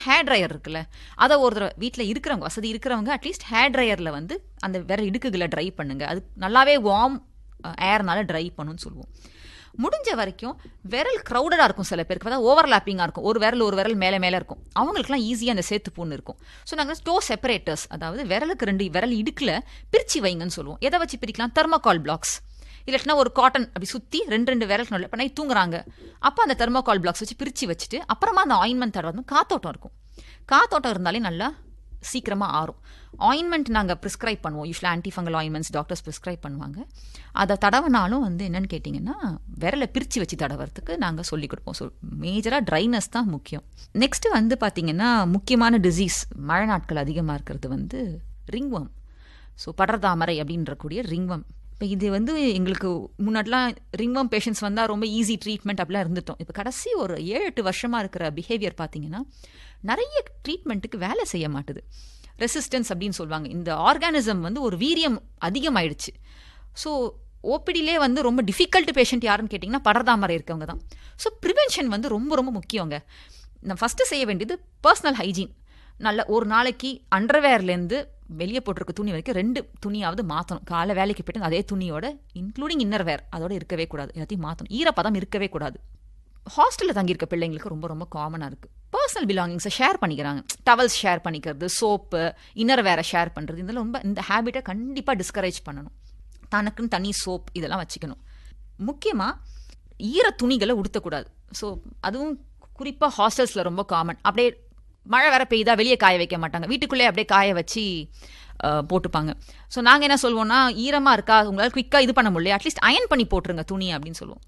Hair dryer இருக்குல்ல, அதை ஒரு தடவை வீட்டில் இருக்கிறவங்க, வசதி இருக்கிறவங்க அட்லீஸ்ட் ஹேர் ட்ரையரில் வந்து அந்த விரல் இடுக்குகளை ட்ரை பண்ணுங்க. அது நல்லாவே வார்ம் ஏர்னால ட்ரை பண்ணுன்னு சொல்லுவோம். முடிஞ்ச வரைக்கும் விரல் க்ரௌடடாக இருக்கும், சில பேருக்கு அதாவது ஓவர்லாப்பிங்காக இருக்கும், ஒரு விரல் மேலே மேலே இருக்கும், அவங்களுக்குலாம் ஈஸியாக அந்த சேத்து புண்ணு இருக்கும். ஸோ நாங்கள் டோ செப்பரேட்டர்ஸ், அதாவது விரலுக்கு 2 விரல் இடுக்கில் பிரித்து வைங்கன்னு சொல்லுவோம். எதை வச்சு பிரிக்கலாம்? தெர்மோகால் பிளாக்ஸ், இல்லாட்டினா ஒரு காட்டன் அப்படி சுற்றி 2 விரலுக்கு நல்ல இப்போ நைட் தூங்குறாங்க, அப்போ அந்த தெர்மோகால் பிளாக்ஸ் வச்சு பிரித்து வச்சுட்டு அப்புறமா அந்த ஆயின்மெண்ட் தடவை காத்தோட்டம் இருக்கும். காத்தோட்டம் இருந்தாலே நல்லா சீக்கிரமாக ஆறும். ஆயின்மெண்ட் நாங்கள் ப்ரிஸ்கிரைப் பண்ணுவோம், யூஸ்வலாக ஆன்டிஃபங்கல் ஆயின்மெண்ட்ஸ் டாக்டர்ஸ் ப்ரிஸ்கிரைப் பண்ணுவாங்க. அதை தடவினாலும் வந்து என்னென்னு கேட்டிங்கன்னா விரலை பிரித்து வச்சு தடவுறதுக்கு நாங்கள் சொல்லிக் கொடுப்போம். ஸோ மேஜராக ட்ரைனஸ் தான் முக்கியம். நெக்ஸ்ட்டு வந்து பார்த்திங்கன்னா முக்கியமான டிசீஸ் மழை நாட்கள் அதிகமாக இருக்கிறது வந்து ரிங்வம். ஸோ படர்தாமரை அப்படின்றக்கூடிய ரிங்வம். இப்போ இது வந்து எங்களுக்கு முன்னாடிலாம் ரிங்வம் பேஷண்ட்ஸ் வந்தால் ரொம்ப ஈஸி ட்ரீட்மெண்ட் அப்படிலாம் இருந்துட்டோம். இப்போ கடைசி ஒரு 7-8 வருஷமாக இருக்கிற பிஹேவியர் பார்த்திங்கன்னா நிறைய ட்ரீட்மெண்ட்டுக்கு வேலை செய்ய மாட்டுது. ரெசிஸ்டன்ஸ் அப்படின்னு சொல்லுவாங்க. இந்த ஆர்கானிசம் வந்து ஒரு வீரியம் அதிகமாயிடுச்சு. ஸோ ஓபிடிலே வந்து ரொம்ப டிஃபிகல்ட் பேஷண்ட் யாருன்னு கேட்டிங்கன்னா படர்தாமரை இருக்கவங்க தான். ஸோ ப்ரிவென்ஷன் வந்து ரொம்ப ரொம்ப முக்கியங்க. நம்ம ஃபஸ்ட்டு செய்ய வேண்டியது பர்சனல் ஹைஜீன். நல்ல ஒரு நாளைக்கு அண்டர்வேர்லேருந்து வெளியே போட்டிருக்க துணி வரைக்கும் 2 துணியாவது மாற்றணும். காலை வேலைக்கு போய்ட்டு அதே துணியோட இன்க்ளூடிங் இன்னர் வேர் அதோட இருக்கவே கூடாது, எல்லாத்தையும் மாற்றணும். ஈரப்பதம் இருக்கவே கூடாது. ஹாஸ்டலில் தங்கியிருக்க பிள்ளைங்களுக்கு ரொம்ப ரொம்ப காமனாக இருக்குது. பர்சனல் பிலாங்கிங்ஸை ஷேர் பண்ணிக்கிறாங்க, டவல்ஸ் ஷேர் பண்ணிக்கிறது, சோப்பு, இன்னர் வேரை ஷேர் பண்ணுறது. இதெல்லாம் ரொம்ப இந்த ஹேபிட்டை கண்டிப்பாக டிஸ்கரேஜ் பண்ணணும். தனக்குன்னு தனி சோப் இதெல்லாம் வச்சுக்கணும். முக்கியமாக ஈர துணிகளை உடுத்தக்கூடாது. ஸோ அதுவும் குறிப்பாக ஹாஸ்டல்ஸில் ரொம்ப காமன். அப்படியே மழை வேற பெய்தா வெளியே காய வைக்க மாட்டாங்க, வீட்டுக்குள்ளே அப்படியே காய வச்சு போட்டுப்பாங்க. ஸோ நாங்கள் என்ன சொல்லுவோம்னா, ஈரமாக இருக்கா உங்களால் குயிக்காக இது பண்ண முடியல, அட்லீஸ்ட் அயன் பண்ணி போட்டுருங்க துணி அப்படின்னு சொல்லுவோம்.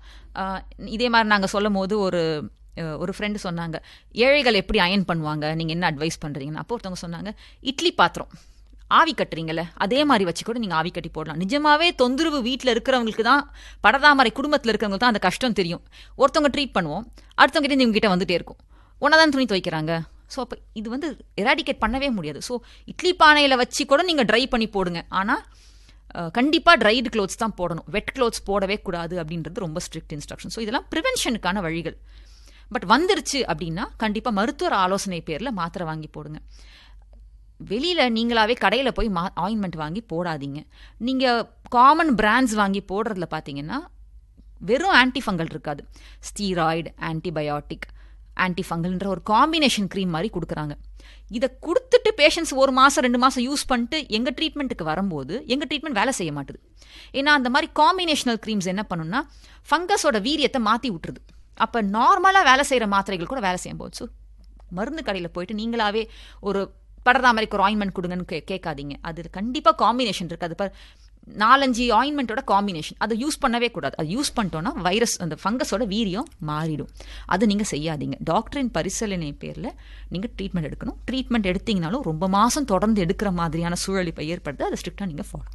இதே மாதிரி நாங்கள் சொல்லும் போது ஒரு ஃப்ரெண்டு சொன்னாங்க, ஏழைகள் எப்படி அயன் பண்ணுவாங்க, நீங்கள் என்ன அட்வைஸ் பண்ணுறீங்கன்னு. அப்போ ஒருத்தவங்க சொன்னாங்க, இட்லி பாத்திரம் ஆவி கட்டுறீங்கல்ல அதே மாதிரி வச்சு கூட நீங்கள் ஆவி கட்டி போடலாம். நிஜமாவே தொந்தரவு வீட்டில் இருக்கிறவங்களுக்கு தான், படர்தாமரை குடும்பத்தில் இருக்கிறவங்களுக்கு தான் அந்த கஷ்டம் தெரியும். ஒருத்தவங்க ட்ரீட் பண்ணுவோம், அடுத்தவங்க கிட்ட இவங்ககிட்ட வந்துட்டே இருக்கும், ஒன்றா துணி துவைக்கிறாங்க. ஸோ அப்போ இது வந்து எராடிகேட் பண்ணவே முடியாது. ஸோ இட்லி பானையில் வச்சு கூட நீங்கள் ட்ரை பண்ணி போடுங்க, ஆனால் கண்டிப்பாக ட்ரைடு க்ளோத்ஸ் தான் போடணும், வெட் க்ளோத்ஸ் போடவே கூடாது அப்படின்றது ரொம்ப ஸ்ட்ரிக்ட் இன்ஸ்ட்ரக்ஷன். ஸோ இதெல்லாம் ப்ரிவென்ஷனுக்கான வழிகள். பட் வந்துருச்சு அப்படின்னா கண்டிப்பாக மருத்துவர் ஆலோசனை பேரில் மாத்திரை வாங்கி போடுங்க. வெளியில் நீங்களாவே கடையில் போய் ஆயின்மெண்ட் வாங்கி போடாதீங்க. நீங்கள் காமன் பிராண்ட்ஸ் வாங்கி போடுறதுல பார்த்தீங்கன்னா வெறும் ஆன்டிஃபங்கல் இருக்காது, ஸ்டீராய்டு, ஆன்டிபயோட்டிக், ஆன்டிஃபங்கல்ன்ற ஒரு காம்பினேஷன் க்ரீம் மாதிரி கொடுக்குறாங்க. இதை கொடுத்துட்டு பேஷண்ட்ஸ் 1 மாதம் 2 மாதம் யூஸ் பண்ணிட்டு எங்கள் ட்ரீட்மெண்ட்டுக்கு வரும்போது எங்கள் ட்ரீட்மெண்ட் வேலை செய்ய மாட்டுது. ஏன்னா அந்த மாதிரி காம்பினேஷனல் க்ரீம்ஸ் என்ன பண்ணுன்னா ஃபங்கஸோட வீரியத்தை மாற்றி விட்டுருது. அப்போ நார்மலாக வேலை செய்கிற மாத்திரைகள் கூட வேலை செய்யும் போது. ஸோ மருந்து கடையில் போயிட்டு நீங்களாவே ஒரு படர்தாமரைக்கு ஒரு ஆயின்மெண்ட் கொடுங்கன்னு கேட்காதீங்க. அது கண்டிப்பாக காம்பினேஷன் இருக்குது. அது 4-5 ஆயின்மெண்ட்டோட காம்பினேஷன், அதை யூஸ் பண்ணவே கூடாது. அது யூஸ் பண்ணிட்டோன்னா வைரஸ் அந்த ஃபங்கஸோட வீரியம் மாறிடும். அது நீங்கள் செய்யாதீங்க. டாக்டரின் பரிசீலனை பேரில் நீங்கள் ட்ரீட்மெண்ட் எடுக்கணும். ட்ரீட்மெண்ட் எடுத்தீங்கனாலும் ரொம்ப மாதம் தொடர்ந்து எடுக்கிற மாதிரியான சூழல் இப்போ ஏற்படுது, அதை ஸ்ட்ரிக்டாக நீங்கள் ஃபாலோ.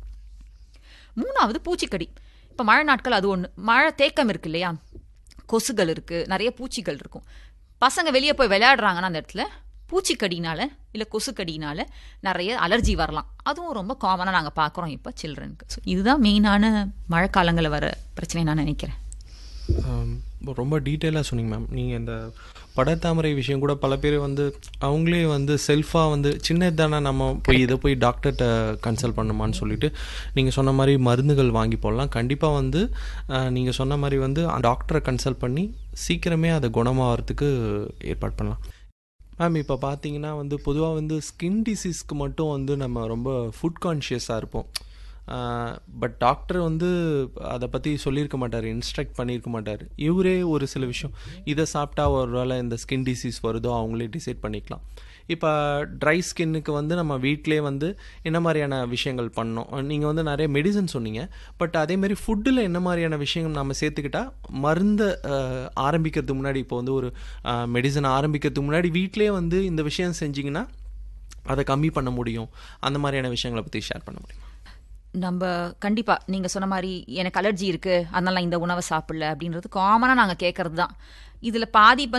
3வது பூச்சிக்கடி. இப்போ மழை நாட்கள் அது ஒன்று. மழை தேக்கம் இருக்கு இல்லையா, கொசுகள் இருக்குது, நிறைய பூச்சிகள் இருக்கும். பசங்க வெளியே போய் விளையாடுறாங்கன்னா அந்த இடத்துல பூச்சிக்கடினால இல்லை கொசுக்கடினால நிறைய அலர்ஜி வரலாம். அதுவும் ரொம்ப காமனாக நாங்கள் பார்க்குறோம் இப்போ சில்ட்ரனுக்கு. ஸோ இதுதான் மெயினான மழை காலங்களில் வர பிரச்சனை நான் நினைக்கிறேன். ரொம்ப டீட்டெயிலாக சொன்னீங்க மேம். நீங்கள் இந்த படர்தாமரை விஷயம் கூட பல பேர் வந்து அவங்களே வந்து செல்ஃபாக வந்து சின்னது தானே நம்ம போய் டாக்டர்கிட்ட கன்சல்ட் பண்ணுமான்னு சொல்லிட்டு நீங்கள் சொன்ன மாதிரி மருந்துகள் வாங்கி போடலாம். கண்டிப்பாக வந்து நீங்கள் சொன்ன மாதிரி வந்து டாக்டரை கன்சல்ட் பண்ணி சீக்கிரமே அதை குணமாகறதுக்கு ஏற்பாடு பண்ணலாம். மேம் இப்போ பார்த்தீங்கன்னா வந்து பொதுவாக வந்து ஸ்கின் டிசீஸ்க்கு மட்டும் வந்து நம்ம ரொம்ப ஃபுட் கான்ஷியஸாக இருப்போம். பட் டாக்டர் வந்து அதை பற்றி சொல்லியிருக்க மாட்டார், இன்ஸ்ட்ரக்ட் பண்ணியிருக்க மாட்டார். இவரே ஒரு சில விஷயம் இதை சாப்பிட்டா ஒரு வேளை இந்த ஸ்கின் டிசீஸ் வருதோ அவங்களே டிசைட் பண்ணிக்கலாம். இப்போ ட்ரை ஸ்கின்னுக்கு வந்து நம்ம வீட்டிலே வந்து என்ன மாதிரியான விஷயங்கள் பண்ணோம்? நீங்கள் வந்து நிறைய மெடிசன் சொன்னீங்க, பட் அதேமாதிரி ஃபுட்டில் என்ன மாதிரியான விஷயங்கள் நம்ம சேர்த்துக்கிட்டால் மருந்தை ஆரம்பிக்கிறதுக்கு முன்னாடி, இப்போ வந்து ஒரு மெடிசன் ஆரம்பிக்கிறதுக்கு முன்னாடி வீட்டிலே வந்து இந்த விஷயம் செஞ்சிங்கன்னா அதை கம்மி பண்ண முடியும், அந்த மாதிரியான விஷயங்களை பற்றி ஷேர் பண்ண முடியும்? நம்ம கண்டிப்பாக நீங்கள் சொன்ன மாதிரி எனக்கு அலர்ஜி இருக்குது அதனால இந்த உணவை சாப்பிடல அப்படின்றது காமனாக நாங்கள் கேட்குறது தான். இதில்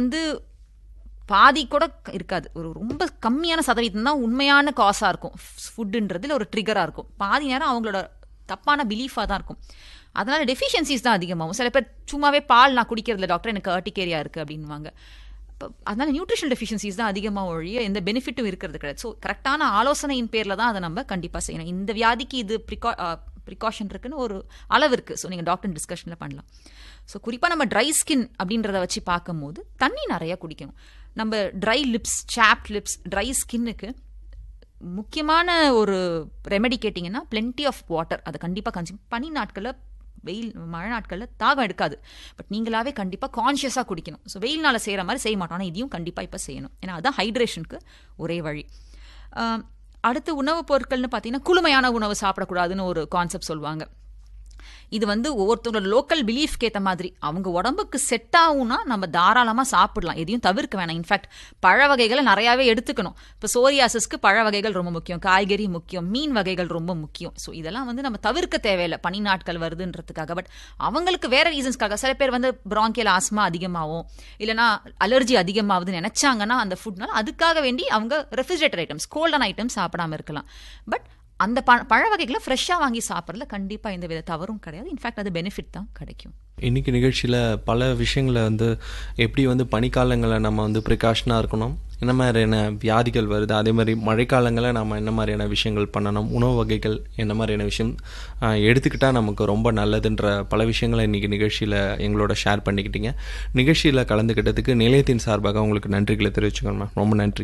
பாதி கூட இருக்காது, ஒரு ரொம்ப கம்மியான சதவீதம் தான் உண்மையான காசாக இருக்கும். ஃபுட்டுன்றதுல ஒரு ட்ரிகராக இருக்கும். பாதி நேரம் அவங்களோட தப்பான பிலீஃபாக தான் இருக்கும். அதனால் டெஃபிஷியன்சிஸ் தான் அதிகமாகும். சில பேர் சும்மாவே பால் நான் குடிக்கிறதில்ல டாக்டர், எனக்கு அர்டிகேரியா இருக்குது அப்படின்வாங்க. அதனால நியூட்ரிஷனல் டெஃபிஷியன்சிஸ் தான் அதிகமாக ஒழிய எந்த பெனிஃபிட்டும் இருக்கிறது கிடையாது. ஸோ கரெக்டான ஆலோசனையின் பேரில் தான் அதை நம்ம கண்டிப்பாக செய்யணும். இந்த வியாதிக்கு இது ப்ரிகாஷன் இருக்குன்னு ஒரு அளவு இருக்குது. ஸோ நீங்கள் டாக்டர் டிஸ்கஷனில் பண்ணலாம். ஸோ குறிப்பாக நம்ம ட்ரை ஸ்கின் அப்படின்றத வச்சு பார்க்கும்போது தண்ணி நிறையா குடிக்கணும். நம்ம try lips, soft lips, try ஸ்கின்னுக்கு முக்கியமான ஒரு ரெமெடி கேட்டிங்கன்னா பிளென்டி ஆஃப் வாட்டர். அதை கண்டிப்பாக கன்சியூம். பனி நாட்களில், வெயில் மழை நாட்களில் தாகம் எடுக்காது, பட் நீங்களாவே கண்டிப்பாக கான்ஷியஸாக குடிக்கணும். ஸோ வெயில்னால செய்கிற மாதிரி செய்ய மாட்டோம், ஆனால் இதையும் கண்டிப்பாக இப்போ செய்யணும். ஏன்னா அதுதான் ஹைட்ரேஷனுக்கு ஒரே வழி. அடுத்து உணவுப் பொருட்கள்னு பார்த்தீங்கன்னா குளுமையான உணவு சாப்பிடக்கூடாதுன்னு ஒரு கான்செப்ட் சொல்லுவாங்க. இது ஒவ்வொருத்தரோட லோக்கல் பிலீஃப்க்கு ஏற்ற மாதிரி அவங்க உடம்புக்கு செட் ஆகும்னா நம்ம தாராளமாக சாப்பிடலாம், எதையும் தவிர்க்க வேணாம். இன்ஃபேக்ட் பழ வகைகளை நிறையாவே எடுத்துக்கணும். இப்போ சோரியாசிஸ்க்கு பழ வகைகள் ரொம்ப முக்கியம், காய்கறி முக்கியம், மீன் வகைகள் ரொம்ப முக்கியம். ஸோ இதெல்லாம் நம்ம தவிர்க்க தேவையில்லை பனி நாட்கள் வருதுன்றதுக்காக. பட் அவங்களுக்கு வேற ரீசன்ஸ்க்காக சில பேர் பிராங்கியல் ஆஸ்மா அதிகமாகும், இல்லைனா அலர்ஜி அதிகமாகுதுன்னு நினைச்சாங்கன்னா அந்த ஃபுட்னால அதுக்காக வேண்டி அவங்க ரெஃப்ரிஜரேட்டர் ஐட்டம்ஸ், கோல்டன் ஐட்டம்ஸ் சாப்பிடாம இருக்கலாம். பட் அந்த பழ வகைகளை ஃப்ரெஷ்ஷாக வாங்கி சாப்பிட்றதுல கண்டிப்பாக எந்த வித தவறும் கிடையாது. இன்ஃபேக்ட் அது பெனிஃபிட் தான் கிடைக்கும். இன்றைக்கி நிகழ்ச்சியில் பல விஷயங்களை எப்படி பனிக்காலங்களில் நம்ம ப்ரிகாஷனாக இருக்கணும், என்ன மாதிரியான வியாதிகள் வருது, அதே மாதிரி மழைக்காலங்களில் நம்ம என்ன மாதிரியான விஷயங்கள் பண்ணணும், உணவு வகைகள் என்ன மாதிரியான விஷயம் எடுத்துக்கிட்டால் நமக்கு ரொம்ப நல்லதுன்ற பல விஷயங்களை இன்றைக்கி நிகழ்ச்சியில் எங்களோட ஷேர் பண்ணிக்கிட்டீங்க. நிகழ்ச்சியில் கலந்துக்கிட்டதுக்கு நிலையத்தின் சார்பாக உங்களுக்கு நன்றிகளை தெரிவிச்சுக்கோங்க மேம். ரொம்ப நன்றி.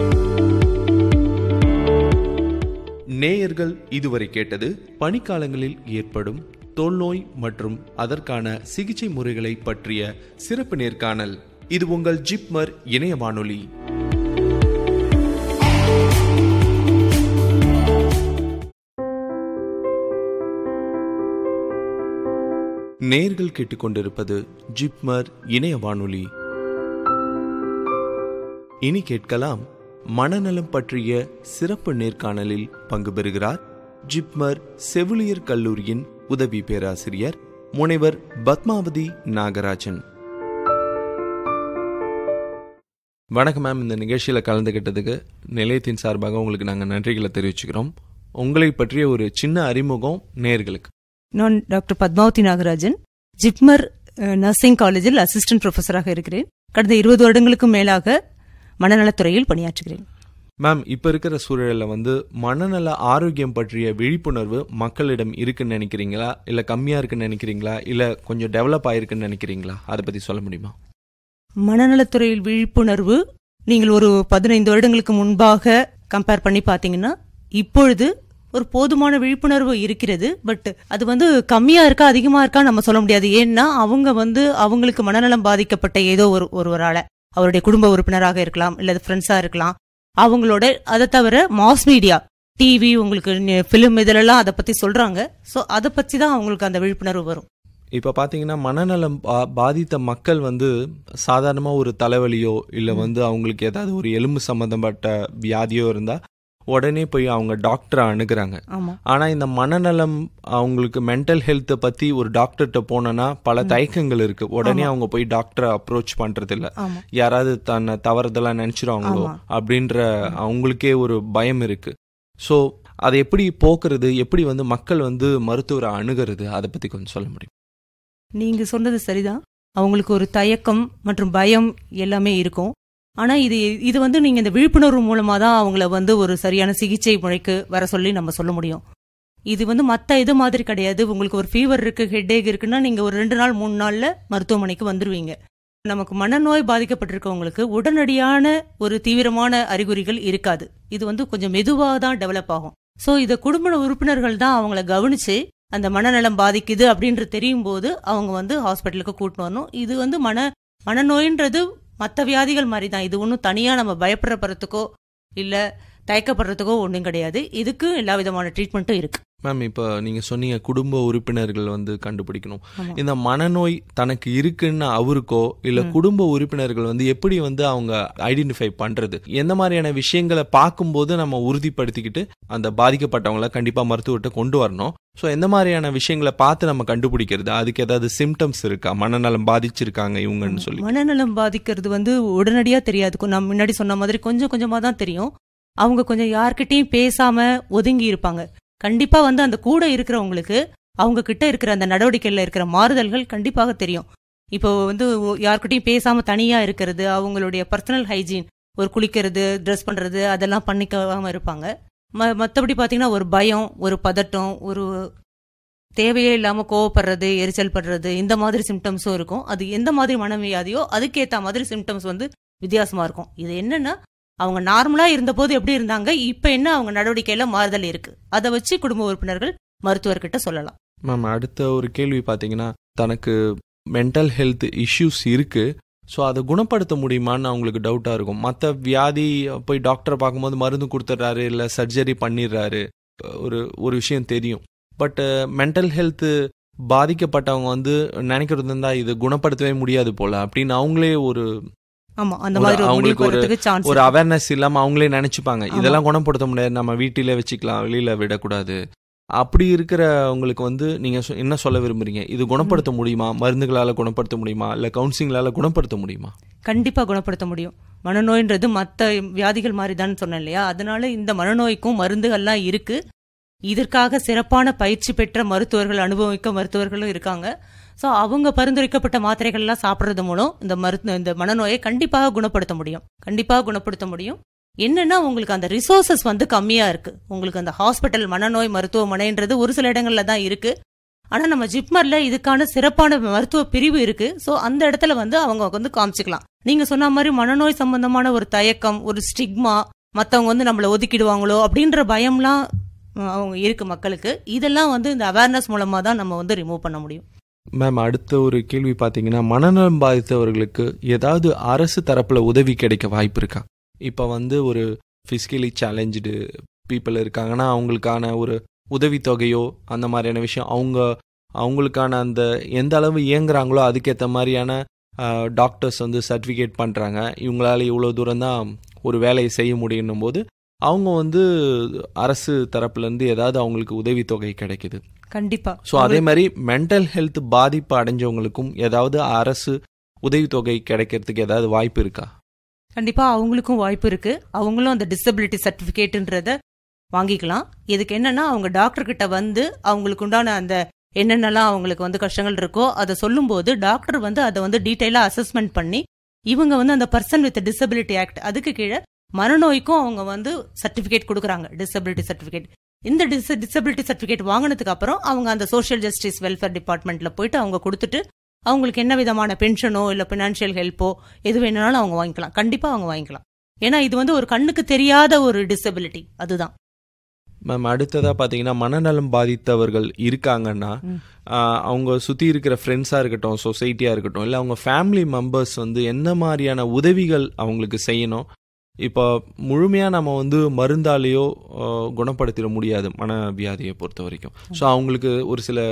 நேயர்கள் இதுவரை கேட்டது பனிக்காலங்களில் ஏற்படும் தோல்நோய் மற்றும் அதற்கான சிகிச்சை முறைகளை பற்றிய சிறப்பு நேர்காணல். இது உங்கள் ஜிப்மர் இணைய வானொலி. நேயர்கள் கேட்டுக்கொண்டிருப்பது ஜிப்மர் இணைய வானொலி. இனி கேட்கலாம் மனநலம் பற்றிய சிறப்பு நேர்காணலில் பங்கு பெறுகிறார் ஜிப்மர் செவிலியர் கல்லூரியின் உதவி பேராசிரியர் முனைவர் பத்மாவதி நாகராஜன். வணக்கம் மேம். இந்த நிகழ்ச்சியில் கலந்துகிட்டதுக்கு நிலையத்தின் சார்பாக உங்களுக்கு நாங்கள் நன்றிகளை தெரிவிச்சுக்கிறோம். உங்களை பற்றிய ஒரு சின்ன அறிமுகம் நேயர்களுக்கு. நான் டாக்டர் பத்மாவதி நாகராஜன், ஜிப்மர் நர்சிங் காலேஜில் அசிஸ்டன்ட் ப்ரொஃபஸராக இருக்கிறேன். கடந்த 20 வருடங்களுக்கும் மேலாக மனநலத்துறையில் பணியாற்றுகிறேன். மேம், இப்போ இருக்கிற சூழலில் மனநல ஆரோக்கியம் பற்றிய விழிப்புணர்வு மக்களிடம் இருக்குன்னு நினைக்கிறீங்களா, இல்லை கம்மியாக இருக்குன்னு நினைக்கிறீங்களா, இல்லை கொஞ்சம் டெவலப் ஆகிருக்குன்னு நினைக்கிறீங்களா? அதை பற்றி சொல்ல முடியுமா? மனநலத்துறையில் விழிப்புணர்வு நீங்கள் ஒரு 15 வருடங்களுக்கு முன்பாக கம்பேர் பண்ணி பார்த்தீங்கன்னா இப்பொழுது ஒரு போதுமான விழிப்புணர்வு இருக்கிறது. பட் அது கம்மியா இருக்கா அதிகமா இருக்கா நம்ம சொல்ல முடியாது. ஏன்னா அவங்க அவங்களுக்கு மனநலம் பாதிக்கப்பட்ட ஏதோ ஒருவரால, அவருடைய குடும்ப உறுப்பினராக இருக்கலாம், இல்ல ஃப்ரெண்ட்ஸா இருக்கலாம், அவங்களோட அதை தவிர மாஸ் மீடியா, டிவி, உங்களுக்கு பிலிம், இதெல்லாம் அதை பத்தி சொல்றாங்க. ஸோ அதை பத்தி தான் அவங்களுக்கு அந்த விழிப்புணர்வு வரும். இப்போ பார்த்தீங்கன்னா மனநலம் பாதித்த மக்கள் சாதாரணமாக ஒரு தலைவலியோ இல்லை அவங்களுக்கு ஏதாவது ஒரு எலும்பு சம்மந்தப்பட்ட வியாதியோ இருந்தால் உடனே போய் அவங்க டாக்டரை அணுகுறாங்க. ஆனால் இந்த மனநலம், அவங்களுக்கு மென்டல் ஹெல்த்தை பற்றி ஒரு டாக்டர்கிட்ட போனோன்னா பல தயக்கங்கள் இருக்கு. உடனே அவங்க போய் டாக்டரை அப்ரோச் பண்றது இல்லை, யாராவது தன்னை தவறுதெல்லாம் நினைச்சிருவாங்களோ அப்படின்ற அவங்களுக்கே ஒரு பயம் இருக்கு. ஸோ அதை எப்படி போக்குறது, எப்படி மக்கள் மருத்துவரை அணுகிறது, அதை பற்றி கொஞ்சம் சொல்ல முடியும்? நீங்க சொன்னது சரிதான். அவங்களுக்கு ஒரு தயக்கம் மற்றும் பயம் எல்லாமே இருக்கும். ஆனா இது நீங்க இந்த விழிப்புணர்வு மூலமா தான் அவங்கள ஒரு சரியான சிகிச்சை முறைக்கு வர சொல்லி நம்ம சொல்ல முடியும். இது மத்த இது மாதிரி கிடையாது. உங்களுக்கு ஒரு ஃபீவர் இருக்கு, ஹெட்டேக் இருக்குன்னா நீங்க ஒரு 2 நாள் 3 நாள்ல மருத்துவமனைக்கு வந்துருவீங்க. நமக்கு மனநோய் பாதிக்கப்பட்டிருக்கவங்களுக்கு உடனடியான ஒரு தீவிரமான அறிகுறிகள் இருக்காது. இது கொஞ்சம் மெதுவாக தான் டெவலப் ஆகும். சோ இத குடும்ப உறுப்பினர்கள் தான் அவங்கள கவனிச்சு அந்த மனநலம் பாதிக்குது அப்படின்ற தெரியும் போது அவங்க ஹாஸ்பிட்டலுக்கு கூட்டிட்டு வரணும். இது மனநோயின்றது மற்ற வியாதிகள் மாதிரி தான். இது ஒன்றும் தனியா நம்ம பயப்படுறதுக்கோ இல்ல தயக்கப்படுறதுக்கோ ஒன்றும் கிடையாது. இதுக்கு எல்லா விதமான ட்ரீட்மெண்ட்டும் இருக்கு. மேம், இப்போ நீங்கள் சொன்னீங்க குடும்ப உறுப்பினர்கள் கண்டுபிடிக்கணும். இந்த மனநோய் தனக்கு இருக்குன்னு அவருக்கோ இல்லை குடும்ப உறுப்பினர்கள் எப்படி அவங்க ஐடென்டிஃபை பண்றது, எந்த மாதிரியான விஷயங்களை பார்க்கும்போது நம்ம உறுதிப்படுத்திக்கிட்டு அந்த பாதிக்கப்பட்டவங்கள கண்டிப்பாக மருத்துவர்கிட்ட கொண்டு வரணும். ஸோ எந்த மாதிரியான விஷயங்களை பார்த்து நம்ம கண்டுபிடிக்கிறது, அதுக்கு ஏதாவது சிம்டம்ஸ் இருக்கா, மனநலம் பாதிச்சிருக்காங்க இவங்கன்னு சொல்லி? மனநலம் பாதிக்கிறது உடனடியாக தெரியாது. நம்ம முன்னாடி சொன்ன மாதிரி கொஞ்சம் கொஞ்சமாக தான் தெரியும். அவங்க கொஞ்சம் யார்கிட்டையும் பேசாம ஒதுங்கி இருப்பாங்க. கண்டிப்பா அந்த கூட இருக்கிறவங்களுக்கு அவங்க கிட்ட இருக்கிற அந்த நடவடிக்கையில இருக்கிற மாறுதல்கள் கண்டிப்பாக தெரியும். இப்போ வந்து யார்கிட்டயும் பேசாம தனியா இருக்கிறது, அவங்களுடைய பர்சனல் ஹைஜீன், ஒரு குளிக்கிறது, ட்ரெஸ் பண்றது அதெல்லாம் பண்ணிக்காம இருப்பாங்க. மற்றபடி பார்த்தீங்கன்னா ஒரு பயம், ஒரு பதட்டம், ஒரு தேவையே இல்லாம கோவப்படுறது, எரிச்சல் படுறது, இந்த மாதிரி சிம்டம்ஸும் இருக்கும். அது எந்த மாதிரி மனவியாதியோ அதுக்கேற்ற மாதிரி சிம்டம்ஸ் வந்து வித்தியாசமா இருக்கும். இது என்னன்னா அவங்க நார்மலா இருந்தபோது எப்படி இருந்தாங்க, இப்ப என்ன அவங்க நடவடிக்கையில மாறுதல் இருக்கு, அதை வச்சு குடும்ப உறுப்பினர்கள் மருத்துவர்கிட்ட சொல்லலாம். மேம் அடுத்த ஒரு கேள்வி பார்த்தீங்கன்னா, தனக்கு மென்டல் ஹெல்த் இஷ்யூஸ் இருக்கு, ஸோ அதை குணப்படுத்த முடியுமான்னு அவங்களுக்கு டவுட்டாக இருக்கும். மற்ற வியாதி போய் டாக்டரை பார்க்கும்போது மருந்து கொடுத்துட்றாரு, இல்லை சர்ஜரி பண்ணிடுறாரு, ஒரு விஷயம் தெரியும். பட் மென்டல் ஹெல்த்து பாதிக்கப்பட்டவங்க வந்து நினைக்கிறது இருந்தா இது குணப்படுத்தவே முடியாது போல அப்படின்னு அவங்களே அவங்களுக்கு ஒரு அவேர்னஸ் இல்லாம அவங்களே நினைச்சுப்பாங்க, இதெல்லாம் குணப்படுத்த முடியாது, நம்ம வீட்டிலே வச்சுக்கலாம், வெளியில விடக்கூடாது. அப்படி இருக்கிறவங்களுக்கு வந்து நீங்க என்ன சொல்ல விரும்புறீங்க? இது குணப்படுத்த முடியுமா? மருந்துகளால குணப்படுத்த முடியுமா, இல்ல கவுன்சிலிங்கால குணப்படுத்த முடியுமா? கண்டிப்பா குணப்படுத்த முடியும். மனநோய்ன்றது மற்ற வியாதிகள் மாதிரி தான் சொன்னேன் இல்லையா, அதனால இந்த மனநோய்க்கும் மருந்துகள்லாம் இருக்கு. இதற்காக சிறப்பான பயிற்சி பெற்ற மருத்துவர்கள், அனுபவிக்க மருத்துவர்களும் இருக்காங்க. ஸோ அவங்க பரிந்துரைக்கப்பட்ட மாத்திரைகள்லாம் சாப்பிட்றது மூலம் இந்த மனநோயை கண்டிப்பாக குணப்படுத்த முடியும். என்னன்னா உங்களுக்கு அந்த ரிசோர்சஸ் வந்து கம்மியா இருக்கு. உங்களுக்கு அந்த ஹாஸ்பிட்டல், மனநோய் மருத்துவமனைன்றது ஒரு சில இடங்கள்ல தான் இருக்கு. ஆனா நம்ம ஜிப்மர்ல இதுக்கான சிறப்பான மருத்துவ பிரிவு இருக்கு. ஸோ அந்த இடத்துல வந்து அவங்க வந்து காமிச்சிக்கலாம். நீங்க சொன்ன மாதிரி மனநோய் சம்பந்தமான ஒரு தயக்கம், ஒரு ஸ்டிக்மா, மற்றவங்க வந்து நம்மளை ஒதுக்கிடுவாங்களோ அப்படின்ற பயம்லாம் அவங்க இருக்கு மக்களுக்கு. இதெல்லாம் வந்து இந்த அவேர்னஸ் மூலமா தான் நம்ம வந்து ரிமூவ் பண்ண முடியும். மேம் அடுத்த ஒரு கேள்வி பார்த்தீங்கன்னா, மனநலம் பாதித்தவர்களுக்கு ஏதாவது அரசு தரப்புல உதவி கிடைக்க வாய்ப்பு இருக்கா? இப்போ வந்து ஒரு ஃபிசிக்கலி சேலஞ்சு பீப்புள் இருக்காங்கன்னா அவங்களுக்கான ஒரு உதவித்தொகையோ அந்த மாதிரியான விஷயம், அவங்களுக்கான அந்த எந்த அளவு இயங்குறாங்களோ அதுக்கேற்ற மாதிரியான டாக்டர்ஸ் வந்து சர்டிஃபிகேட் பண்ணுறாங்க, இவங்களால இவ்வளோ தூரம் தான் ஒரு வேலையை செய்ய முடியும் போது அவங்க வந்து அரசு தரப்புலேருந்து ஏதாவது அவங்களுக்கு உதவித்தொகை கிடைக்குது. கண்டிப்பா. ஸோ அதே மாதிரி மென்டல் ஹெல்த் பாதிப்பு அடைஞ்சவங்களுக்கும் ஏதாவது அரசு உதவித்தொகை கிடைக்கிறதுக்கு ஏதாவது வாய்ப்பு இருக்கா? கண்டிப்பா அவங்களுக்கும் வாய்ப்பு இருக்கு. அவங்களும் அந்த டிசபிலிட்டி சர்டிஃபிகேட்ன்றத வாங்கிக்கலாம். இதுக்கு என்னன்னா அவங்க டாக்டர் கிட்ட வந்து அவங்களுக்கு உண்டான அந்த என்னென்னலாம் அவங்களுக்கு வந்து கஷ்டங்கள் இருக்கோ அதை சொல்லும்போது டாக்டர் வந்து அதை வந்து டீட்டெயிலா அசஸ்மெண்ட் பண்ணி இவங்க வந்து அந்த பர்சன் வித் டிசபிலிட்டி ஆக்ட் அதுக்கு கீழே மனநோய்க்கும் அவங்க வந்து சர்டிபிகேட் கொடுக்குறாங்க, டிசபிலிட்டி சர்டிபிகேட். இந்த டிசபிலிட்டி சர்டிபிகேட் வாங்கினதுக்கு அப்புறம் அவங்க அந்த சோஷியல் ஜஸ்டிஸ் வெல்ஃபேர் டிபார்ட்மெண்ட்ல போயிட்டு அவங்க கொடுத்துட்டு அவங்களுக்கு என்ன விதமான பென்ஷனோ இல்ல பினான்சியல் ஹெல்ப்போ எது வேணும்னாலும் அவங்க வாங்கிக்கலாம். கண்டிப்பா அவங்க வாங்கிக்கலாம். ஏன்னா இது வந்து ஒரு கண்ணுக்கு தெரியாத ஒரு டிசபிலிட்டி. அதுதான் மேம். அடுத்ததாக பார்த்தீங்கன்னா, மனநலம் பாதித்தவர்கள் இருக்காங்கன்னா அவங்க சுற்றி இருக்கிற ஃப்ரெண்ட்ஸாக இருக்கட்டும், சொசைட்டியாக இருக்கட்டும், இல்லை அவங்க ஃபேமிலி மெம்பர்ஸ் வந்து என்ன மாதிரியான உதவிகள் அவங்களுக்கு செய்யணும்? இப்போ முழுமையாக நம்ம வந்து மருந்தாலேயோ குணப்படுத்திட முடியாது மனவியாதியை பொறுத்த வரைக்கும். ஸோ அவங்களுக்கு ஒரு சில